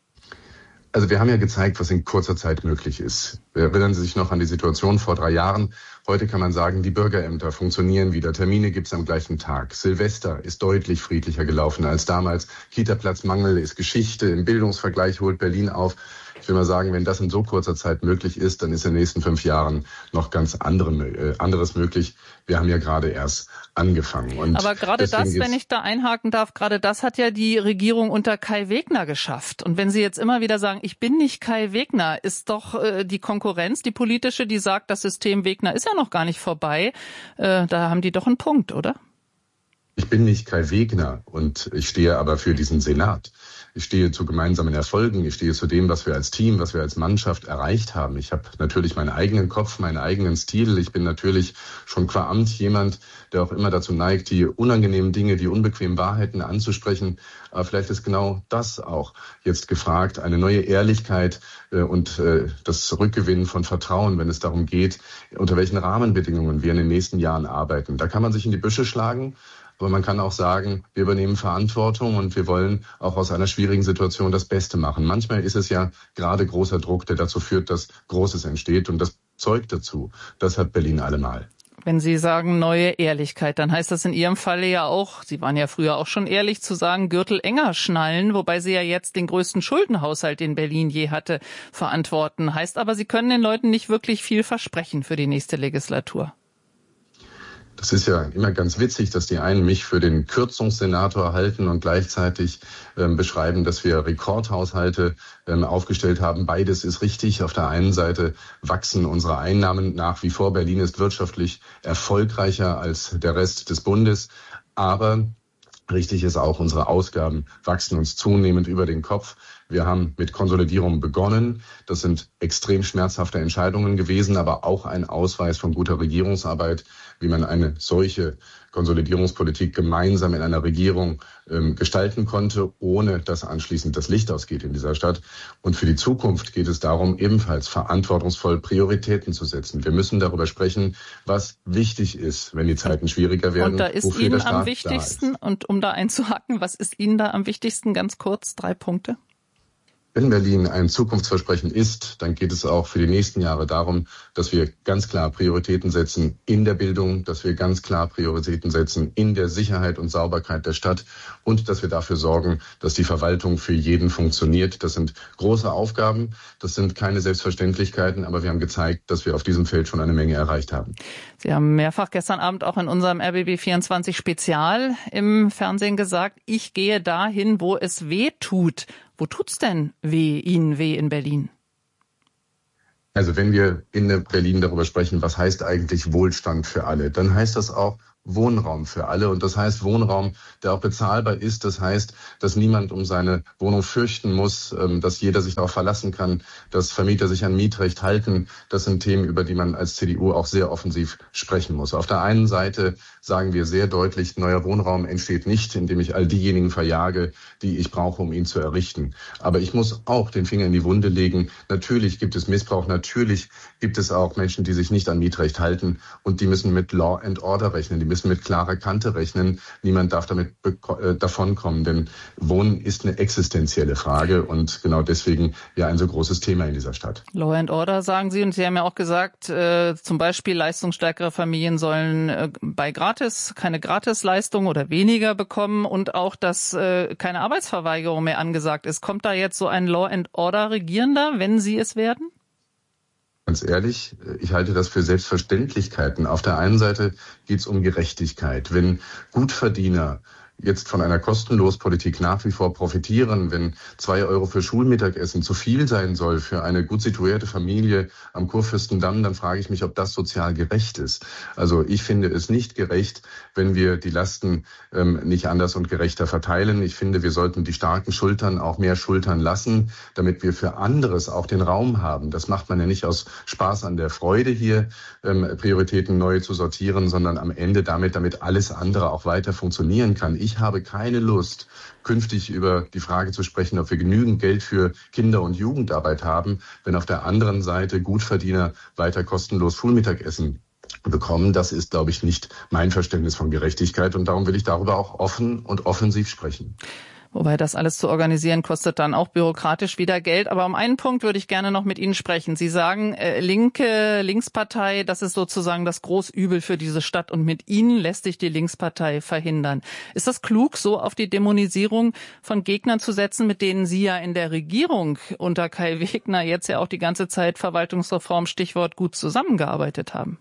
Also wir haben ja gezeigt, was in kurzer Zeit möglich ist. Erinnern Sie sich noch an die Situation vor drei Jahren? Heute kann man sagen, die Bürgerämter funktionieren wieder. Termine gibt's am gleichen Tag. Silvester ist deutlich friedlicher gelaufen als damals. Kita-Platzmangel ist Geschichte. Im Bildungsvergleich holt Berlin auf. Ich will mal sagen, wenn das in so kurzer Zeit möglich ist, dann ist in den nächsten fünf Jahren noch ganz andere, äh, anderes möglich. Wir haben ja gerade erst angefangen. Und aber gerade das, wenn ich da einhaken darf, gerade das hat ja die Regierung unter Kai Wegner geschafft. Und wenn Sie jetzt immer wieder sagen, ich bin nicht Kai Wegner, ist doch äh, die Konkurrenz, die politische, die sagt, das System Wegner ist ja noch gar nicht vorbei. Äh, da haben die doch einen Punkt, oder? Ich bin nicht Kai Wegner und ich stehe aber für diesen Senat. Ich stehe zu gemeinsamen Erfolgen. Ich stehe zu dem, was wir als Team, was wir als Mannschaft erreicht haben. Ich habe natürlich meinen eigenen Kopf, meinen eigenen Stil. Ich bin natürlich schon qua Amt jemand, der auch immer dazu neigt, die unangenehmen Dinge, die unbequemen Wahrheiten anzusprechen. Aber vielleicht ist genau das auch jetzt gefragt, eine neue Ehrlichkeit äh, und äh, das Rückgewinnen von Vertrauen, wenn es darum geht, unter welchen Rahmenbedingungen wir in den nächsten Jahren arbeiten. Da kann man sich in die Büsche schlagen. Aber man kann auch sagen, wir übernehmen Verantwortung und wir wollen auch aus einer schwierigen Situation das Beste machen. Manchmal ist es ja gerade großer Druck, der dazu führt, dass Großes entsteht und das zeugt dazu. Das hat Berlin allemal. Wenn Sie sagen neue Ehrlichkeit, dann heißt das in Ihrem Falle ja auch, Sie waren ja früher auch schon ehrlich, zu sagen, Gürtel enger schnallen, wobei Sie ja jetzt den größten Schuldenhaushalt, den Berlin je hatte, verantworten. Heißt aber, Sie können den Leuten nicht wirklich viel versprechen für die nächste Legislatur. Das ist ja immer ganz witzig, dass die einen mich für den Kürzungssenator halten und gleichzeitig ähm, beschreiben, dass wir Rekordhaushalte ähm, aufgestellt haben. Beides ist richtig. Auf der einen Seite wachsen unsere Einnahmen nach wie vor. Berlin ist wirtschaftlich erfolgreicher als der Rest des Bundes. Aber richtig ist auch, unsere Ausgaben wachsen uns zunehmend über den Kopf. Wir haben mit Konsolidierung begonnen. Das sind extrem schmerzhafte Entscheidungen gewesen, aber auch ein Ausweis von guter Regierungsarbeit, wie man eine solche Konsolidierungspolitik gemeinsam in einer Regierung ähm, gestalten konnte, ohne dass anschließend das Licht ausgeht in dieser Stadt. Und für die Zukunft geht es darum, ebenfalls verantwortungsvoll Prioritäten zu setzen. Wir müssen darüber sprechen, was wichtig ist, wenn die Zeiten schwieriger werden. Und da ist Ihnen am wichtigsten, und um da einzuhaken, was ist Ihnen da am wichtigsten? Ganz kurz, drei Punkte. Wenn Berlin ein Zukunftsversprechen ist, dann geht es auch für die nächsten Jahre darum, dass wir ganz klar Prioritäten setzen in der Bildung, dass wir ganz klar Prioritäten setzen in der Sicherheit und Sauberkeit der Stadt und dass wir dafür sorgen, dass die Verwaltung für jeden funktioniert. Das sind große Aufgaben, das sind keine Selbstverständlichkeiten, aber wir haben gezeigt, dass wir auf diesem Feld schon eine Menge erreicht haben. Sie haben mehrfach gestern Abend auch in unserem R B B vierundzwanzig Spezial im Fernsehen gesagt, ich gehe dahin, wo es weh tut. Wo tut's denn weh, Ihnen weh in Berlin? Also wenn wir in Berlin darüber sprechen, was heißt eigentlich Wohlstand für alle, dann heißt das auch Wohnraum für alle. Und das heißt Wohnraum, der auch bezahlbar ist. Das heißt, dass niemand um seine Wohnung fürchten muss, dass jeder sich darauf verlassen kann, dass Vermieter sich an Mietrecht halten. Das sind Themen, über die man als C D U auch sehr offensiv sprechen muss. Auf der einen Seite sagen wir sehr deutlich, neuer Wohnraum entsteht nicht, indem ich all diejenigen verjage, die ich brauche, um ihn zu errichten. Aber ich muss auch den Finger in die Wunde legen. Natürlich gibt es Missbrauch. Natürlich gibt es auch Menschen, die sich nicht an Mietrecht halten. Und die müssen mit Law and Order rechnen. Die müssen mit klarer Kante rechnen. Niemand darf damit äh, davonkommen, denn Wohnen ist eine existenzielle Frage und genau deswegen ja ein so großes Thema in dieser Stadt. Law and Order, sagen Sie, und Sie haben ja auch gesagt, äh, zum Beispiel leistungsstärkere Familien sollen äh, bei Gratis keine Gratisleistung oder weniger bekommen und auch, dass äh, keine Arbeitsverweigerung mehr angesagt ist. Kommt da jetzt so ein Law and Order Regierender, wenn Sie es werden? Ganz ehrlich, ich halte das für Selbstverständlichkeiten. Auf der einen Seite geht es um Gerechtigkeit. Wenn Gutverdiener jetzt von einer Kostenlospolitik nach wie vor profitieren, wenn zwei Euro für Schulmittagessen zu viel sein soll für eine gut situierte Familie am Kurfürstendamm, dann frage ich mich, ob das sozial gerecht ist. Also ich finde es nicht gerecht, wenn wir die Lasten ähm, nicht anders und gerechter verteilen. Ich finde, wir sollten die starken Schultern auch mehr schultern lassen, damit wir für anderes auch den Raum haben. Das macht man ja nicht aus Spaß an der Freude hier, ähm, Prioritäten neu zu sortieren, sondern am Ende damit, damit alles andere auch weiter funktionieren kann. Ich habe keine Lust, künftig über die Frage zu sprechen, ob wir genügend Geld für Kinder- und Jugendarbeit haben, wenn auf der anderen Seite Gutverdiener weiter kostenlos Schulmittagessen bekommen. Das ist, glaube ich, nicht mein Verständnis von Gerechtigkeit und darum will ich darüber auch offen und offensiv sprechen. Wobei das alles zu organisieren kostet dann auch bürokratisch wieder Geld. Aber um einen Punkt würde ich gerne noch mit Ihnen sprechen. Sie sagen, äh, linke Linkspartei, das ist sozusagen das Großübel für diese Stadt und mit Ihnen lässt sich die Linkspartei verhindern. Ist das klug, so auf die Dämonisierung von Gegnern zu setzen, mit denen Sie ja in der Regierung unter Kai Wegner jetzt ja auch die ganze Zeit Verwaltungsreform, Stichwort, gut zusammengearbeitet haben?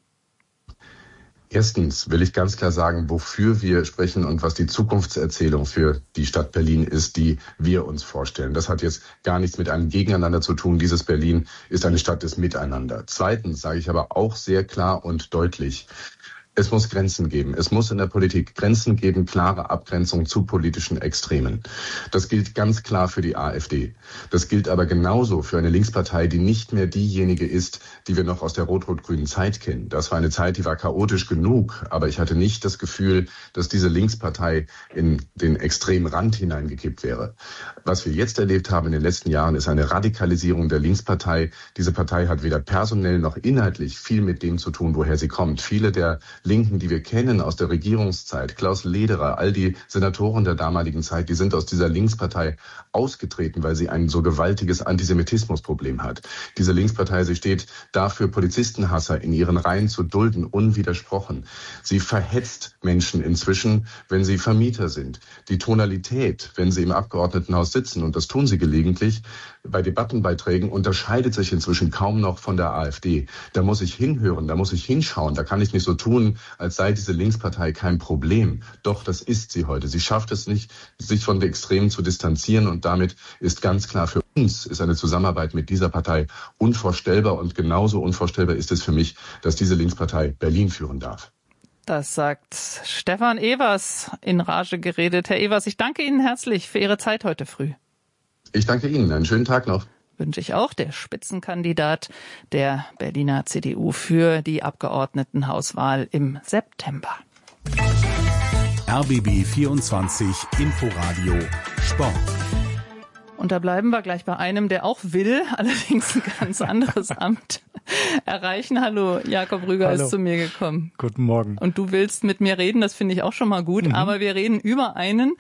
Erstens will ich ganz klar sagen, wofür wir sprechen und was die Zukunftserzählung für die Stadt Berlin ist, die wir uns vorstellen. Das hat jetzt gar nichts mit einem Gegeneinander zu tun. Dieses Berlin ist eine Stadt des Miteinander. Zweitens sage ich aber auch sehr klar und deutlich, es muss Grenzen geben. Es muss in der Politik Grenzen geben, klare Abgrenzung zu politischen Extremen. Das gilt ganz klar für die AfD. Das gilt aber genauso für eine Linkspartei, die nicht mehr diejenige ist, die wir noch aus der rot-rot-grünen Zeit kennen. Das war eine Zeit, die war chaotisch genug, aber ich hatte nicht das Gefühl, dass diese Linkspartei in den extremen Rand hineingekippt wäre. Was wir jetzt erlebt haben in den letzten Jahren, ist eine Radikalisierung der Linkspartei. Diese Partei hat weder personell noch inhaltlich viel mit dem zu tun, woher sie kommt. Viele der Linken, die wir kennen aus der Regierungszeit, Klaus Lederer, all die Senatoren der damaligen Zeit, die sind aus dieser Linkspartei ausgetreten, weil sie ein so gewaltiges Antisemitismusproblem hat. Diese Linkspartei, sie steht dafür, Polizistenhasser in ihren Reihen zu dulden, unwidersprochen. Sie verhetzt Menschen inzwischen, wenn sie Vermieter sind. Die Tonalität, wenn sie im Abgeordnetenhaus sitzen, und das tun sie gelegentlich, bei Debattenbeiträgen unterscheidet sich inzwischen kaum noch von der AfD. Da muss ich hinhören, da muss ich hinschauen, da kann ich nicht so tun, als sei diese Linkspartei kein Problem. Doch, das ist sie heute. Sie schafft es nicht, sich von den Extremen zu distanzieren und damit ist ganz klar, für uns ist eine Zusammenarbeit mit dieser Partei unvorstellbar und genauso unvorstellbar ist es für mich, dass diese Linkspartei Berlin führen darf. Das sagt Stefan Evers, in Rage geredet. Herr Evers, ich danke Ihnen herzlich für Ihre Zeit heute früh. Ich danke Ihnen. Einen schönen Tag noch. Wünsche ich auch. Der Spitzenkandidat der Berliner C D U für die Abgeordnetenhauswahl im September. R B B vierundzwanzig Inforadio Sport. Und da bleiben wir gleich bei einem, der auch will, allerdings ein ganz anderes Amt erreichen. Hallo, Jakob Rüger Hallo. Ist zu mir gekommen. Guten Morgen. Und du willst mit mir reden, das finde ich auch schon mal gut. Mhm. Aber wir reden über einen,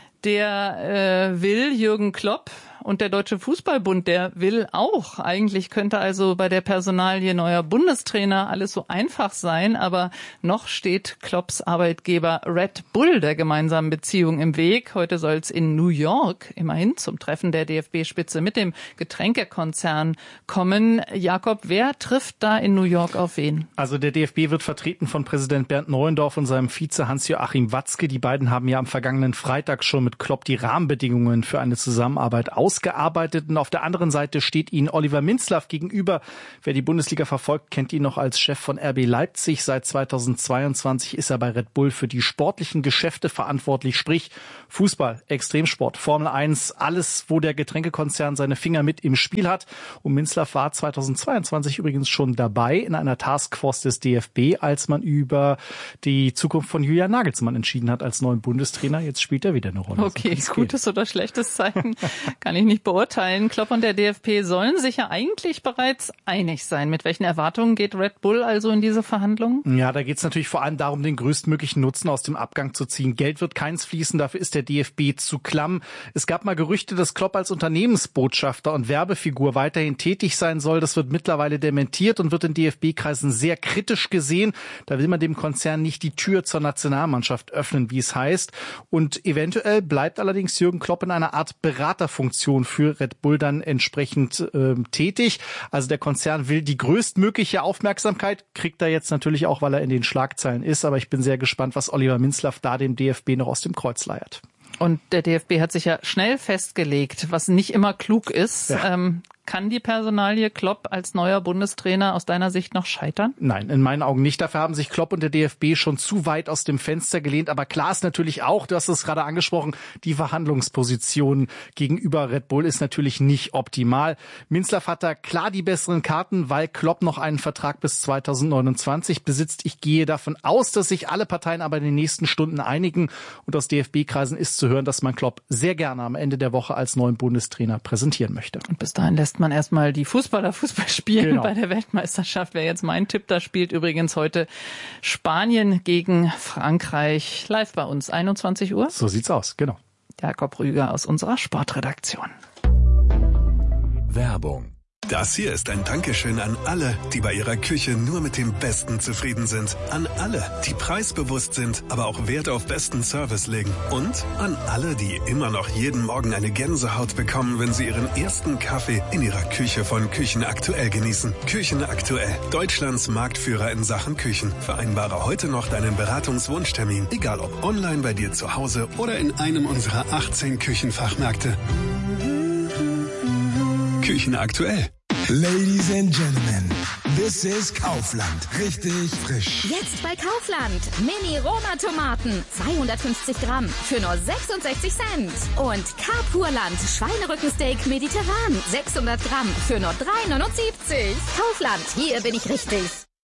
der äh, will, Jürgen Klopp. Und der Deutsche Fußballbund, der will auch. Eigentlich könnte also bei der Personalie neuer Bundestrainer alles so einfach sein, aber noch steht Klopps Arbeitgeber Red Bull der gemeinsamen Beziehung im Weg. Heute soll es in New York immerhin zum Treffen der D F B-Spitze mit dem Getränkekonzern kommen. Jakob, wer trifft da in New York auf wen? Also der D F B wird vertreten von Präsident Bernd Neuendorf und seinem Vize Hans-Joachim Watzke. Die beiden haben ja am vergangenen Freitag schon mit Klopp die Rahmenbedingungen für eine Zusammenarbeit ausgearbeitet. Ausgearbeitet. Und auf der anderen Seite steht Ihnen Oliver Minzlaff gegenüber. Wer die Bundesliga verfolgt, kennt ihn noch als Chef von R B Leipzig. Seit zweitausendzweiundzwanzig ist er bei Red Bull für die sportlichen Geschäfte verantwortlich, sprich Fußball, Extremsport, Formel eins, alles, wo der Getränkekonzern seine Finger mit im Spiel hat. Und Minzlaff war zweitausendzweiundzwanzig übrigens schon dabei in einer Taskforce des D F B, als man über die Zukunft von Julian Nagelsmann entschieden hat als neuen Bundestrainer. Jetzt spielt er wieder eine Rolle. Okay, so gutes oder schlechtes Zeichen kann ich nicht beurteilen. Klopp und der D F B sollen sich ja eigentlich bereits einig sein. Mit welchen Erwartungen geht Red Bull also in diese Verhandlungen? Ja, da geht es natürlich vor allem darum, den größtmöglichen Nutzen aus dem Abgang zu ziehen. Geld wird keins fließen, dafür ist der D F B zu klamm. Es gab mal Gerüchte, dass Klopp als Unternehmensbotschafter und Werbefigur weiterhin tätig sein soll. Das wird mittlerweile dementiert und wird in D F B-Kreisen sehr kritisch gesehen. Da will man dem Konzern nicht die Tür zur Nationalmannschaft öffnen, wie es heißt. Und eventuell bleibt allerdings Jürgen Klopp in einer Art Beraterfunktion für Red Bull dann entsprechend äh, tätig. Also der Konzern will die größtmögliche Aufmerksamkeit, kriegt er jetzt natürlich auch, weil er in den Schlagzeilen ist. Aber ich bin sehr gespannt, was Oliver Minzlaff da dem D F B noch aus dem Kreuz leiert. Und der D F B hat sich ja schnell festgelegt, was nicht immer klug ist. Ja. Ähm, kann die Personalie Klopp als neuer Bundestrainer aus deiner Sicht noch scheitern? Nein, in meinen Augen nicht. Dafür haben sich Klopp und der D F B schon zu weit aus dem Fenster gelehnt. Aber klar ist natürlich auch, du hast es gerade angesprochen, die Verhandlungsposition gegenüber Red Bull ist natürlich nicht optimal. Minzlaff hat da klar die besseren Karten, weil Klopp noch einen Vertrag bis zweitausendneunundzwanzig besitzt. Ich gehe davon aus, dass sich alle Parteien aber in den nächsten Stunden einigen. Und aus D F B-Kreisen ist zu hören, dass man Klopp sehr gerne am Ende der Woche als neuen Bundestrainer präsentieren möchte. Und bis dahin lässt man erstmal die Fußballer Fußball spielen genau. bei der Weltmeisterschaft. Wäre jetzt mein Tipp. Da spielt übrigens heute Spanien gegen Frankreich live bei uns. einundzwanzig Uhr. So sieht's aus, genau. Jakob Rüger aus unserer Sportredaktion. Werbung. Das hier ist ein Dankeschön an alle, die bei ihrer Küche nur mit dem Besten zufrieden sind. An alle, die preisbewusst sind, aber auch Wert auf besten Service legen. Und an alle, die immer noch jeden Morgen eine Gänsehaut bekommen, wenn sie ihren ersten Kaffee in ihrer Küche von Küchen Aktuell genießen. Küchen Aktuell, Deutschlands Marktführer in Sachen Küchen. Vereinbare heute noch deinen Beratungswunschtermin, egal ob online bei dir zu Hause oder in einem unserer achtzehn Küchenfachmärkte. Küchen Aktuell. Ladies and Gentlemen, this is Kaufland. Richtig frisch. Jetzt bei Kaufland. Mini-Roma-Tomaten. zweihundertfünfzig Gramm für nur sechsundsechzig Cent. Und Carpurland Schweinerückensteak mediterran. sechshundert Gramm für nur drei neunundsiebzig. Kaufland, hier bin ich richtig.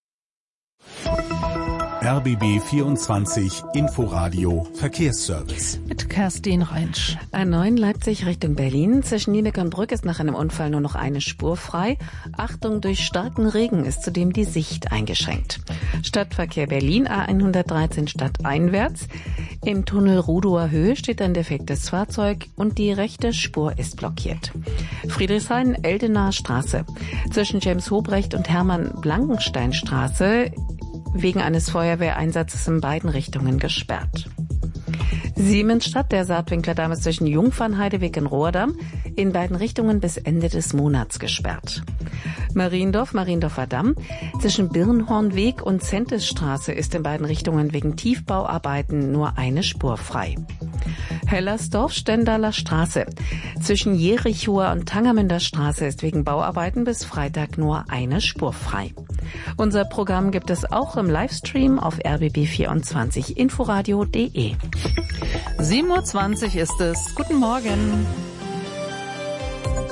R B B vierundzwanzig Inforadio Verkehrsservice. Mit Kerstin Reinsch. A neun Leipzig Richtung Berlin. Zwischen Niebeck und Brück ist nach einem Unfall nur noch eine Spur frei. Achtung, durch starken Regen ist zudem die Sicht eingeschränkt. Stadtverkehr Berlin A hundertdreizehn stadteinwärts. Im Tunnel Rudower Höhe steht ein defektes Fahrzeug und die rechte Spur ist blockiert. Friedrichshain-Eldenaer Straße. Zwischen James Hobrecht und Hermann-Blankenstein-Straße wegen eines Feuerwehreinsatzes in beiden Richtungen gesperrt. Siemensstadt, der Saatwinkler Damm ist zwischen Jungfernheideweg und Rohrdamm in beiden Richtungen bis Ende des Monats gesperrt. Mariendorf, Mariendorfer Damm, zwischen Birnhornweg und Zentesstraße ist in beiden Richtungen wegen Tiefbauarbeiten nur eine Spur frei. Hellersdorf, Stendaler Straße. Zwischen Jerichower und Tangermünder Straße ist wegen Bauarbeiten bis Freitag nur eine Spur frei. Unser Programm gibt es auch im Livestream auf r b b vierundzwanzig inforadio punkt de. sieben Uhr zwanzig ist es. Guten Morgen.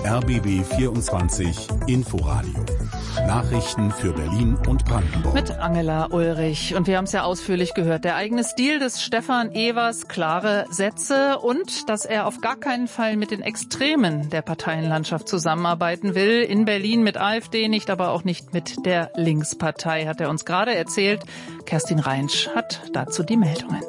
R B B vierundzwanzig Inforadio. Nachrichten für Berlin und Brandenburg. Mit Angela Ulrich. Und wir haben es ja ausführlich gehört. Der eigene Stil des Stefan Evers, klare Sätze und dass er auf gar keinen Fall mit den Extremen der Parteienlandschaft zusammenarbeiten will. In Berlin mit AfD nicht, aber auch nicht mit der Linkspartei, hat er uns gerade erzählt. Kerstin Reinsch hat dazu die Meldungen.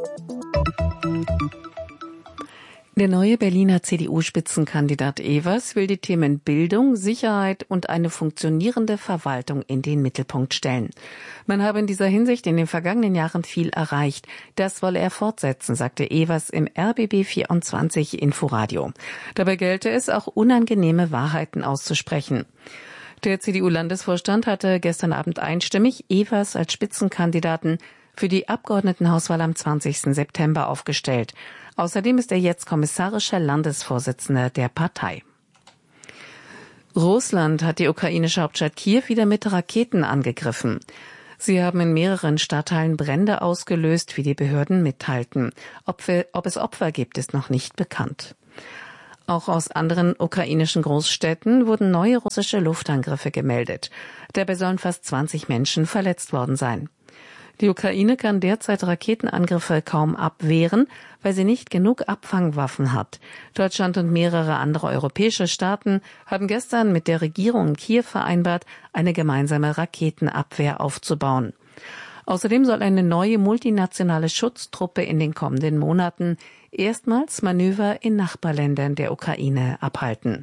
Der neue Berliner C D U-Spitzenkandidat Evers will die Themen Bildung, Sicherheit und eine funktionierende Verwaltung in den Mittelpunkt stellen. Man habe in dieser Hinsicht in den vergangenen Jahren viel erreicht. Das wolle er fortsetzen, sagte Evers im R B B vierundzwanzig Inforadio. Dabei gelte es, auch unangenehme Wahrheiten auszusprechen. Der C D U-Landesvorstand hatte gestern Abend einstimmig Evers als Spitzenkandidaten für die Abgeordnetenhauswahl am zwanzigsten September aufgestellt. Außerdem ist er jetzt kommissarischer Landesvorsitzender der Partei. Russland hat die ukrainische Hauptstadt Kiew wieder mit Raketen angegriffen. Sie haben in mehreren Stadtteilen Brände ausgelöst, wie die Behörden mitteilten. Ob, wir, ob es Opfer gibt, ist noch nicht bekannt. Auch aus anderen ukrainischen Großstädten wurden neue russische Luftangriffe gemeldet. Dabei sollen fast zwanzig Menschen verletzt worden sein. Die Ukraine kann derzeit Raketenangriffe kaum abwehren, weil sie nicht genug Abfangwaffen hat. Deutschland und mehrere andere europäische Staaten haben gestern mit der Regierung in Kiew vereinbart, eine gemeinsame Raketenabwehr aufzubauen. Außerdem soll eine neue multinationale Schutztruppe in den kommenden Monaten erstmals Manöver in Nachbarländern der Ukraine abhalten.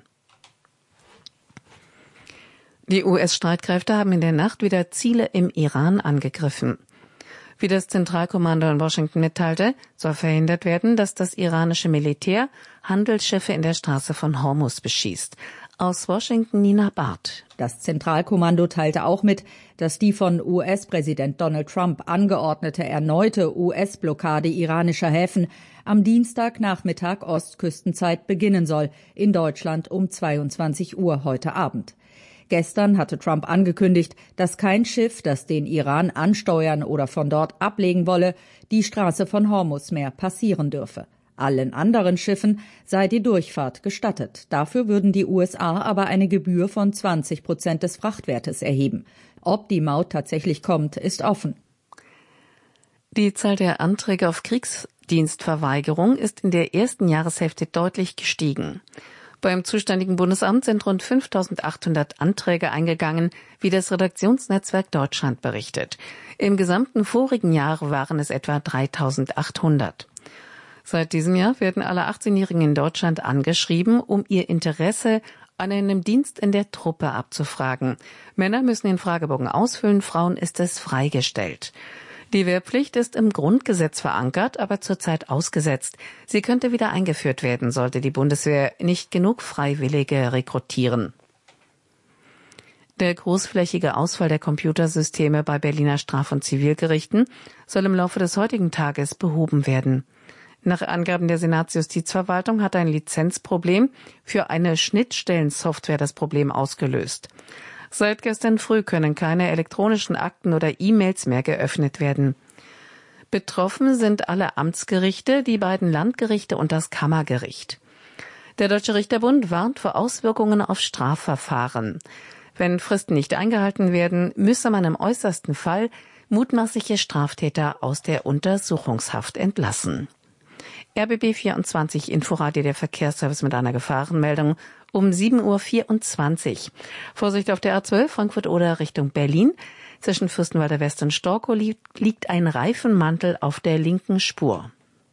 Die U S-Streitkräfte haben in der Nacht wieder Ziele im Iran angegriffen. Wie das Zentralkommando in Washington mitteilte, soll verhindert werden, dass das iranische Militär Handelsschiffe in der Straße von Hormuz beschießt. Aus Washington Nina Barth. Das Zentralkommando teilte auch mit, dass die von U S-Präsident Donald Trump angeordnete erneute U S-Blockade iranischer Häfen am Dienstagnachmittag Ostküstenzeit beginnen soll, in Deutschland um zweiundzwanzig Uhr heute Abend. Gestern hatte Trump angekündigt, dass kein Schiff, das den Iran ansteuern oder von dort ablegen wolle, die Straße von Hormuz mehr passieren dürfe. Allen anderen Schiffen sei die Durchfahrt gestattet. Dafür würden die U S A aber eine Gebühr von zwanzig Prozent des Frachtwertes erheben. Ob die Maut tatsächlich kommt, ist offen. Die Zahl der Anträge auf Kriegsdienstverweigerung ist in der ersten Jahreshälfte deutlich gestiegen. Beim zuständigen Bundesamt sind rund fünftausendachthundert Anträge eingegangen, wie das Redaktionsnetzwerk Deutschland berichtet. Im gesamten vorigen Jahr waren es etwa dreitausendachthundert. Seit diesem Jahr werden alle achtzehnjährigen in Deutschland angeschrieben, um ihr Interesse an einem Dienst in der Truppe abzufragen. Männer müssen den Fragebogen ausfüllen, Frauen ist es freigestellt. Die Wehrpflicht ist im Grundgesetz verankert, aber zurzeit ausgesetzt. Sie könnte wieder eingeführt werden, sollte die Bundeswehr nicht genug Freiwillige rekrutieren. Der großflächige Ausfall der Computersysteme bei Berliner Straf- und Zivilgerichten soll im Laufe des heutigen Tages behoben werden. Nach Angaben der Senatsjustizverwaltung hat ein Lizenzproblem für eine Schnittstellensoftware das Problem ausgelöst. Seit gestern früh können keine elektronischen Akten oder E-Mails mehr geöffnet werden. Betroffen sind alle Amtsgerichte, die beiden Landgerichte und das Kammergericht. Der Deutsche Richterbund warnt vor Auswirkungen auf Strafverfahren. Wenn Fristen nicht eingehalten werden, müsse man im äußersten Fall mutmaßliche Straftäter aus der Untersuchungshaft entlassen. R B B vierundzwanzig Inforadio, der Verkehrsservice mit einer Gefahrenmeldung um sieben Uhr vierundzwanzig. Vorsicht auf der A zwölf Frankfurt-Oder Richtung Berlin. Zwischen Fürstenwalder West und Storkow liegt ein Reifenmantel auf der linken Spur.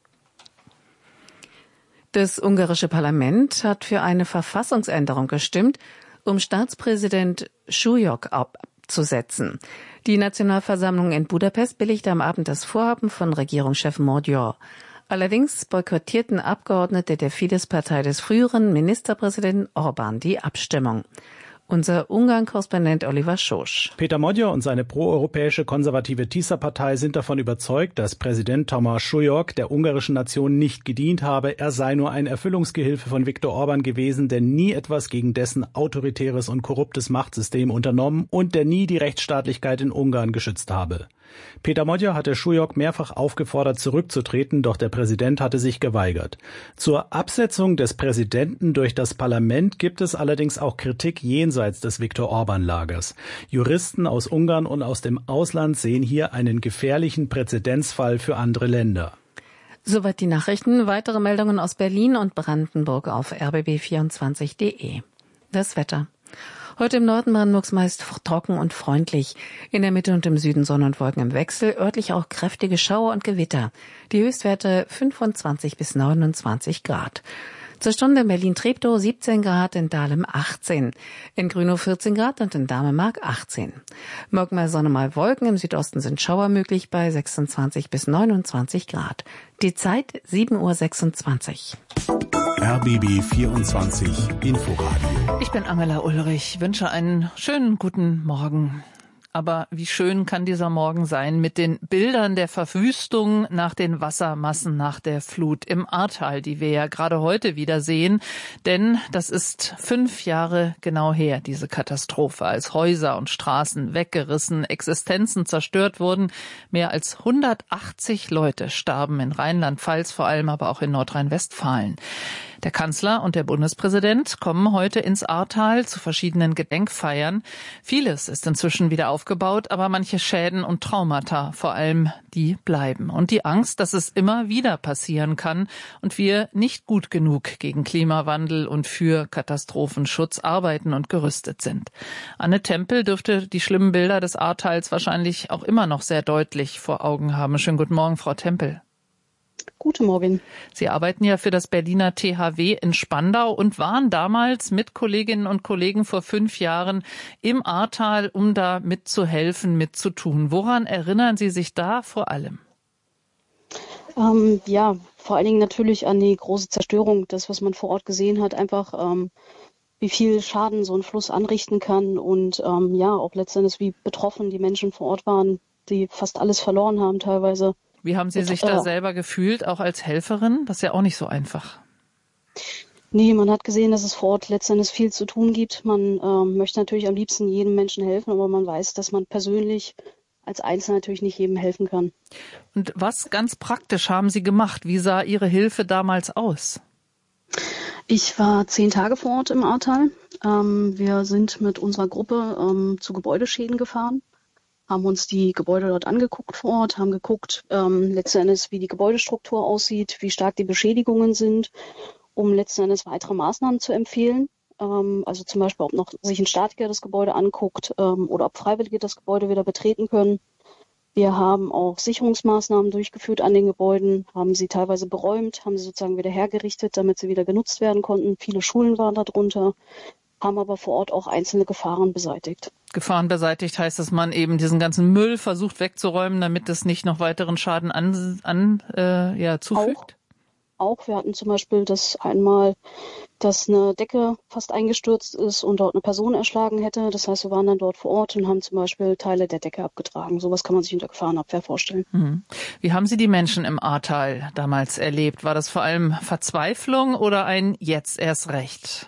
Das ungarische Parlament hat für eine Verfassungsänderung gestimmt, um Staatspräsident Schujok abzusetzen. Die Nationalversammlung in Budapest billigte am Abend das Vorhaben von Regierungschef Magyar. Allerdings boykottierten Abgeordnete der Fidesz-Partei des früheren Ministerpräsidenten Orbán die Abstimmung. Unser Ungarn-Korrespondent Oliver Schosch. Peter Magyar und seine proeuropäische konservative Tisza-Partei sind davon überzeugt, dass Präsident Tamás Sujok der ungarischen Nation nicht gedient habe. Er sei nur ein Erfüllungsgehilfe von Viktor Orbán gewesen, der nie etwas gegen dessen autoritäres und korruptes Machtsystem unternommen und der nie die Rechtsstaatlichkeit in Ungarn geschützt habe. Peter Modjer hatte Šujok mehrfach aufgefordert, zurückzutreten, doch der Präsident hatte sich geweigert. Zur Absetzung des Präsidenten durch das Parlament gibt es allerdings auch Kritik jenseits des Viktor-Orban-Lagers. Juristen aus Ungarn und aus dem Ausland sehen hier einen gefährlichen Präzedenzfall für andere Länder. Soweit die Nachrichten. Weitere Meldungen aus Berlin und Brandenburg auf r b b vierundzwanzig punkt de. Das Wetter. Heute im Norden Brandenburgs meist trocken und freundlich. In der Mitte und im Süden Sonne und Wolken im Wechsel. Örtlich auch kräftige Schauer und Gewitter. Die Höchstwerte fünfundzwanzig bis neunundzwanzig Grad. Zur Stunde in Berlin-Treptow siebzehn Grad, in Dahlem achtzehn. In Grünow vierzehn Grad und in Damemark achtzehn. Morgen mal Sonne, mal Wolken. Im Südosten sind Schauer möglich bei sechsundzwanzig bis neunundzwanzig Grad. Die Zeit sieben Uhr sechsundzwanzig. R B B vierundzwanzig Inforadio. Ich bin Angela Ulrich, wünsche einen schönen guten Morgen. Aber wie schön kann dieser Morgen sein mit den Bildern der Verwüstung nach den Wassermassen nach der Flut im Ahrtal, die wir ja gerade heute wieder sehen. Denn das ist fünf Jahre genau her, diese Katastrophe, als Häuser und Straßen weggerissen, Existenzen zerstört wurden. Mehr als hundertachtzig Leute starben in Rheinland-Pfalz, vor allem aber auch in Nordrhein-Westfalen. Der Kanzler und der Bundespräsident kommen heute ins Ahrtal zu verschiedenen Gedenkfeiern. Vieles ist inzwischen wieder aufgebaut, aber manche Schäden und Traumata, vor allem die bleiben. Und die Angst, dass es immer wieder passieren kann und wir nicht gut genug gegen Klimawandel und für Katastrophenschutz arbeiten und gerüstet sind. Anne Tempel dürfte die schlimmen Bilder des Ahrtals wahrscheinlich auch immer noch sehr deutlich vor Augen haben. Schönen guten Morgen, Frau Tempel. Guten Morgen. Sie arbeiten ja für das Berliner T H W in Spandau und waren damals mit Kolleginnen und Kollegen vor fünf Jahren im Ahrtal, um da mitzuhelfen, mitzutun. Woran erinnern Sie sich da vor allem? Ähm, ja, vor allen Dingen natürlich an die große Zerstörung, das, was man vor Ort gesehen hat, einfach ähm, wie viel Schaden so ein Fluss anrichten kann und ähm, ja, auch letztendlich wie betroffen die Menschen vor Ort waren, die fast alles verloren haben teilweise. Wie haben Sie sich da selber gefühlt, auch als Helferin? Das ist ja auch nicht so einfach. Nee, man hat gesehen, dass es vor Ort letztendlich viel zu tun gibt. Man ähm, möchte natürlich am liebsten jedem Menschen helfen, aber man weiß, dass man persönlich als Einzelner natürlich nicht jedem helfen kann. Und was ganz praktisch haben Sie gemacht? Wie sah Ihre Hilfe damals aus? Ich war zehn Tage vor Ort im Ahrtal. Ähm, wir sind mit unserer Gruppe ähm, zu Gebäudeschäden gefahren, haben uns die Gebäude dort angeguckt vor Ort, haben geguckt, ähm, letzten Endes, wie die Gebäudestruktur aussieht, wie stark die Beschädigungen sind, um letzten Endes weitere Maßnahmen zu empfehlen. Ähm, also zum Beispiel, ob noch sich ein Statiker das Gebäude anguckt ähm, oder ob Freiwillige das Gebäude wieder betreten können. Wir haben auch Sicherungsmaßnahmen durchgeführt an den Gebäuden, haben sie teilweise beräumt, haben sie sozusagen wieder hergerichtet, damit sie wieder genutzt werden konnten. Viele Schulen waren darunter, haben aber vor Ort auch einzelne Gefahren beseitigt. Gefahren beseitigt heißt, dass man eben diesen ganzen Müll versucht wegzuräumen, damit es nicht noch weiteren Schaden an, an äh, ja, zufügt? Auch, auch. Wir hatten zum Beispiel das einmal, dass eine Decke fast eingestürzt ist und dort eine Person erschlagen hätte. Das heißt, wir waren dann dort vor Ort und haben zum Beispiel Teile der Decke abgetragen. Sowas kann man sich unter Gefahrenabwehr vorstellen. Mhm. Wie haben Sie die Menschen im Ahrtal damals erlebt? War das vor allem Verzweiflung oder ein Jetzt erst recht?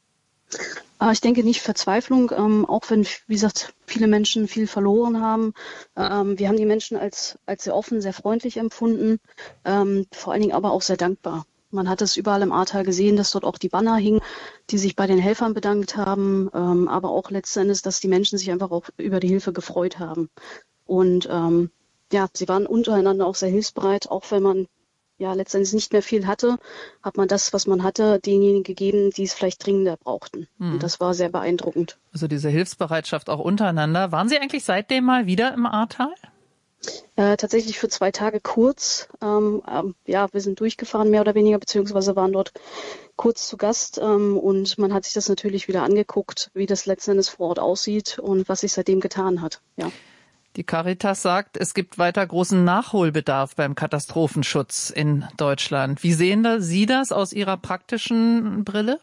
Ich denke nicht Verzweiflung, ähm, auch wenn, wie gesagt, viele Menschen viel verloren haben. Ähm, wir haben die Menschen als, als sehr offen, sehr freundlich empfunden, ähm, vor allen Dingen aber auch sehr dankbar. Man hat es überall im Ahrtal gesehen, dass dort auch die Banner hingen, die sich bei den Helfern bedankt haben, ähm, aber auch letzten Endes, dass die Menschen sich einfach auch über die Hilfe gefreut haben. Und ähm, ja, sie waren untereinander auch sehr hilfsbereit, auch wenn man ja letztendlich nicht mehr viel hatte, hat man das, was man hatte, denjenigen gegeben, die es vielleicht dringender brauchten. Hm. Und das war sehr beeindruckend. Also diese Hilfsbereitschaft auch untereinander. Waren Sie eigentlich seitdem mal wieder im Ahrtal? Äh, tatsächlich für zwei Tage kurz. Ähm, ähm, ja, wir sind durchgefahren, mehr oder weniger, beziehungsweise waren dort kurz zu Gast. Ähm, und man hat sich das natürlich wieder angeguckt, wie das letzten Endes vor Ort aussieht und was sich seitdem getan hat. Ja. Die Caritas sagt, es gibt weiter großen Nachholbedarf beim Katastrophenschutz in Deutschland. Wie sehen da Sie das aus Ihrer praktischen Brille?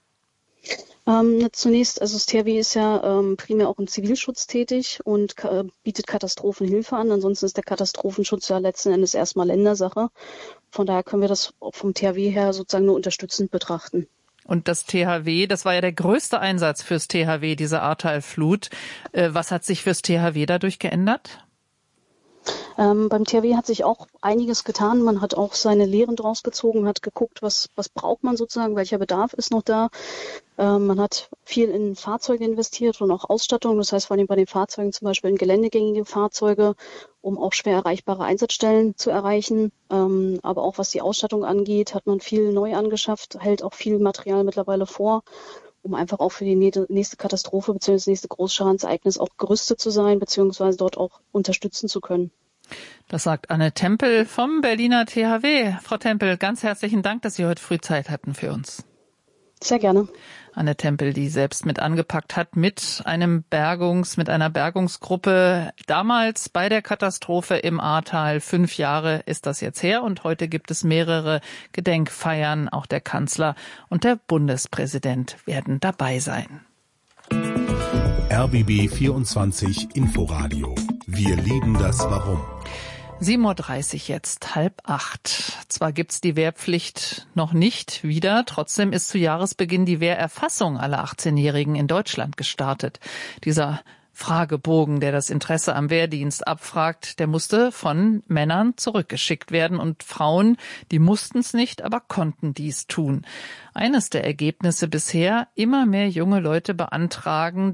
Ähm, zunächst, also das T H W ist ja ähm, primär auch im Zivilschutz tätig und äh, bietet Katastrophenhilfe an. Ansonsten ist der Katastrophenschutz ja letzten Endes erstmal Ländersache. Von daher können wir das vom T H W her sozusagen nur unterstützend betrachten. Und das T H W, das war ja der größte Einsatz fürs T H W, diese Ahrtal-Flut. Was hat sich fürs T H W dadurch geändert? Ähm, beim T H W hat sich auch einiges getan. Man hat auch seine Lehren draus gezogen, hat geguckt, was, was braucht man sozusagen, welcher Bedarf ist noch da. Ähm, man hat viel in Fahrzeuge investiert und auch Ausstattung. Das heißt vor allem bei den Fahrzeugen zum Beispiel in geländegängige Fahrzeuge, um auch schwer erreichbare Einsatzstellen zu erreichen. Ähm, aber auch was die Ausstattung angeht, hat man viel neu angeschafft, hält auch viel Material mittlerweile vor, um einfach auch für die nächste Katastrophe bzw. das nächste Großschadensereignis auch gerüstet zu sein bzw. dort auch unterstützen zu können. Das sagt Anne Tempel vom Berliner T H W. Frau Tempel, ganz herzlichen Dank, dass Sie heute früh Zeit hatten für uns. Sehr gerne. Anne Tempel, die selbst mit angepackt hat mit einem Bergungs, mit einer Bergungsgruppe. Damals bei der Katastrophe im Ahrtal. Fünf Jahre ist das jetzt her und heute gibt es mehrere Gedenkfeiern. Auch der Kanzler und der Bundespräsident werden dabei sein. R B B vierundzwanzig Inforadio. Wir lieben das Warum. sieben Uhr dreißig jetzt, halb acht. Zwar gibt's die Wehrpflicht noch nicht wieder, trotzdem ist zu Jahresbeginn die Wehrerfassung aller achtzehnjährigen in Deutschland gestartet. Dieser Fragebogen, der das Interesse am Wehrdienst abfragt, der musste von Männern zurückgeschickt werden und Frauen, die mussten es nicht, aber konnten dies tun. Eines der Ergebnisse bisher, immer mehr junge Leute beantragen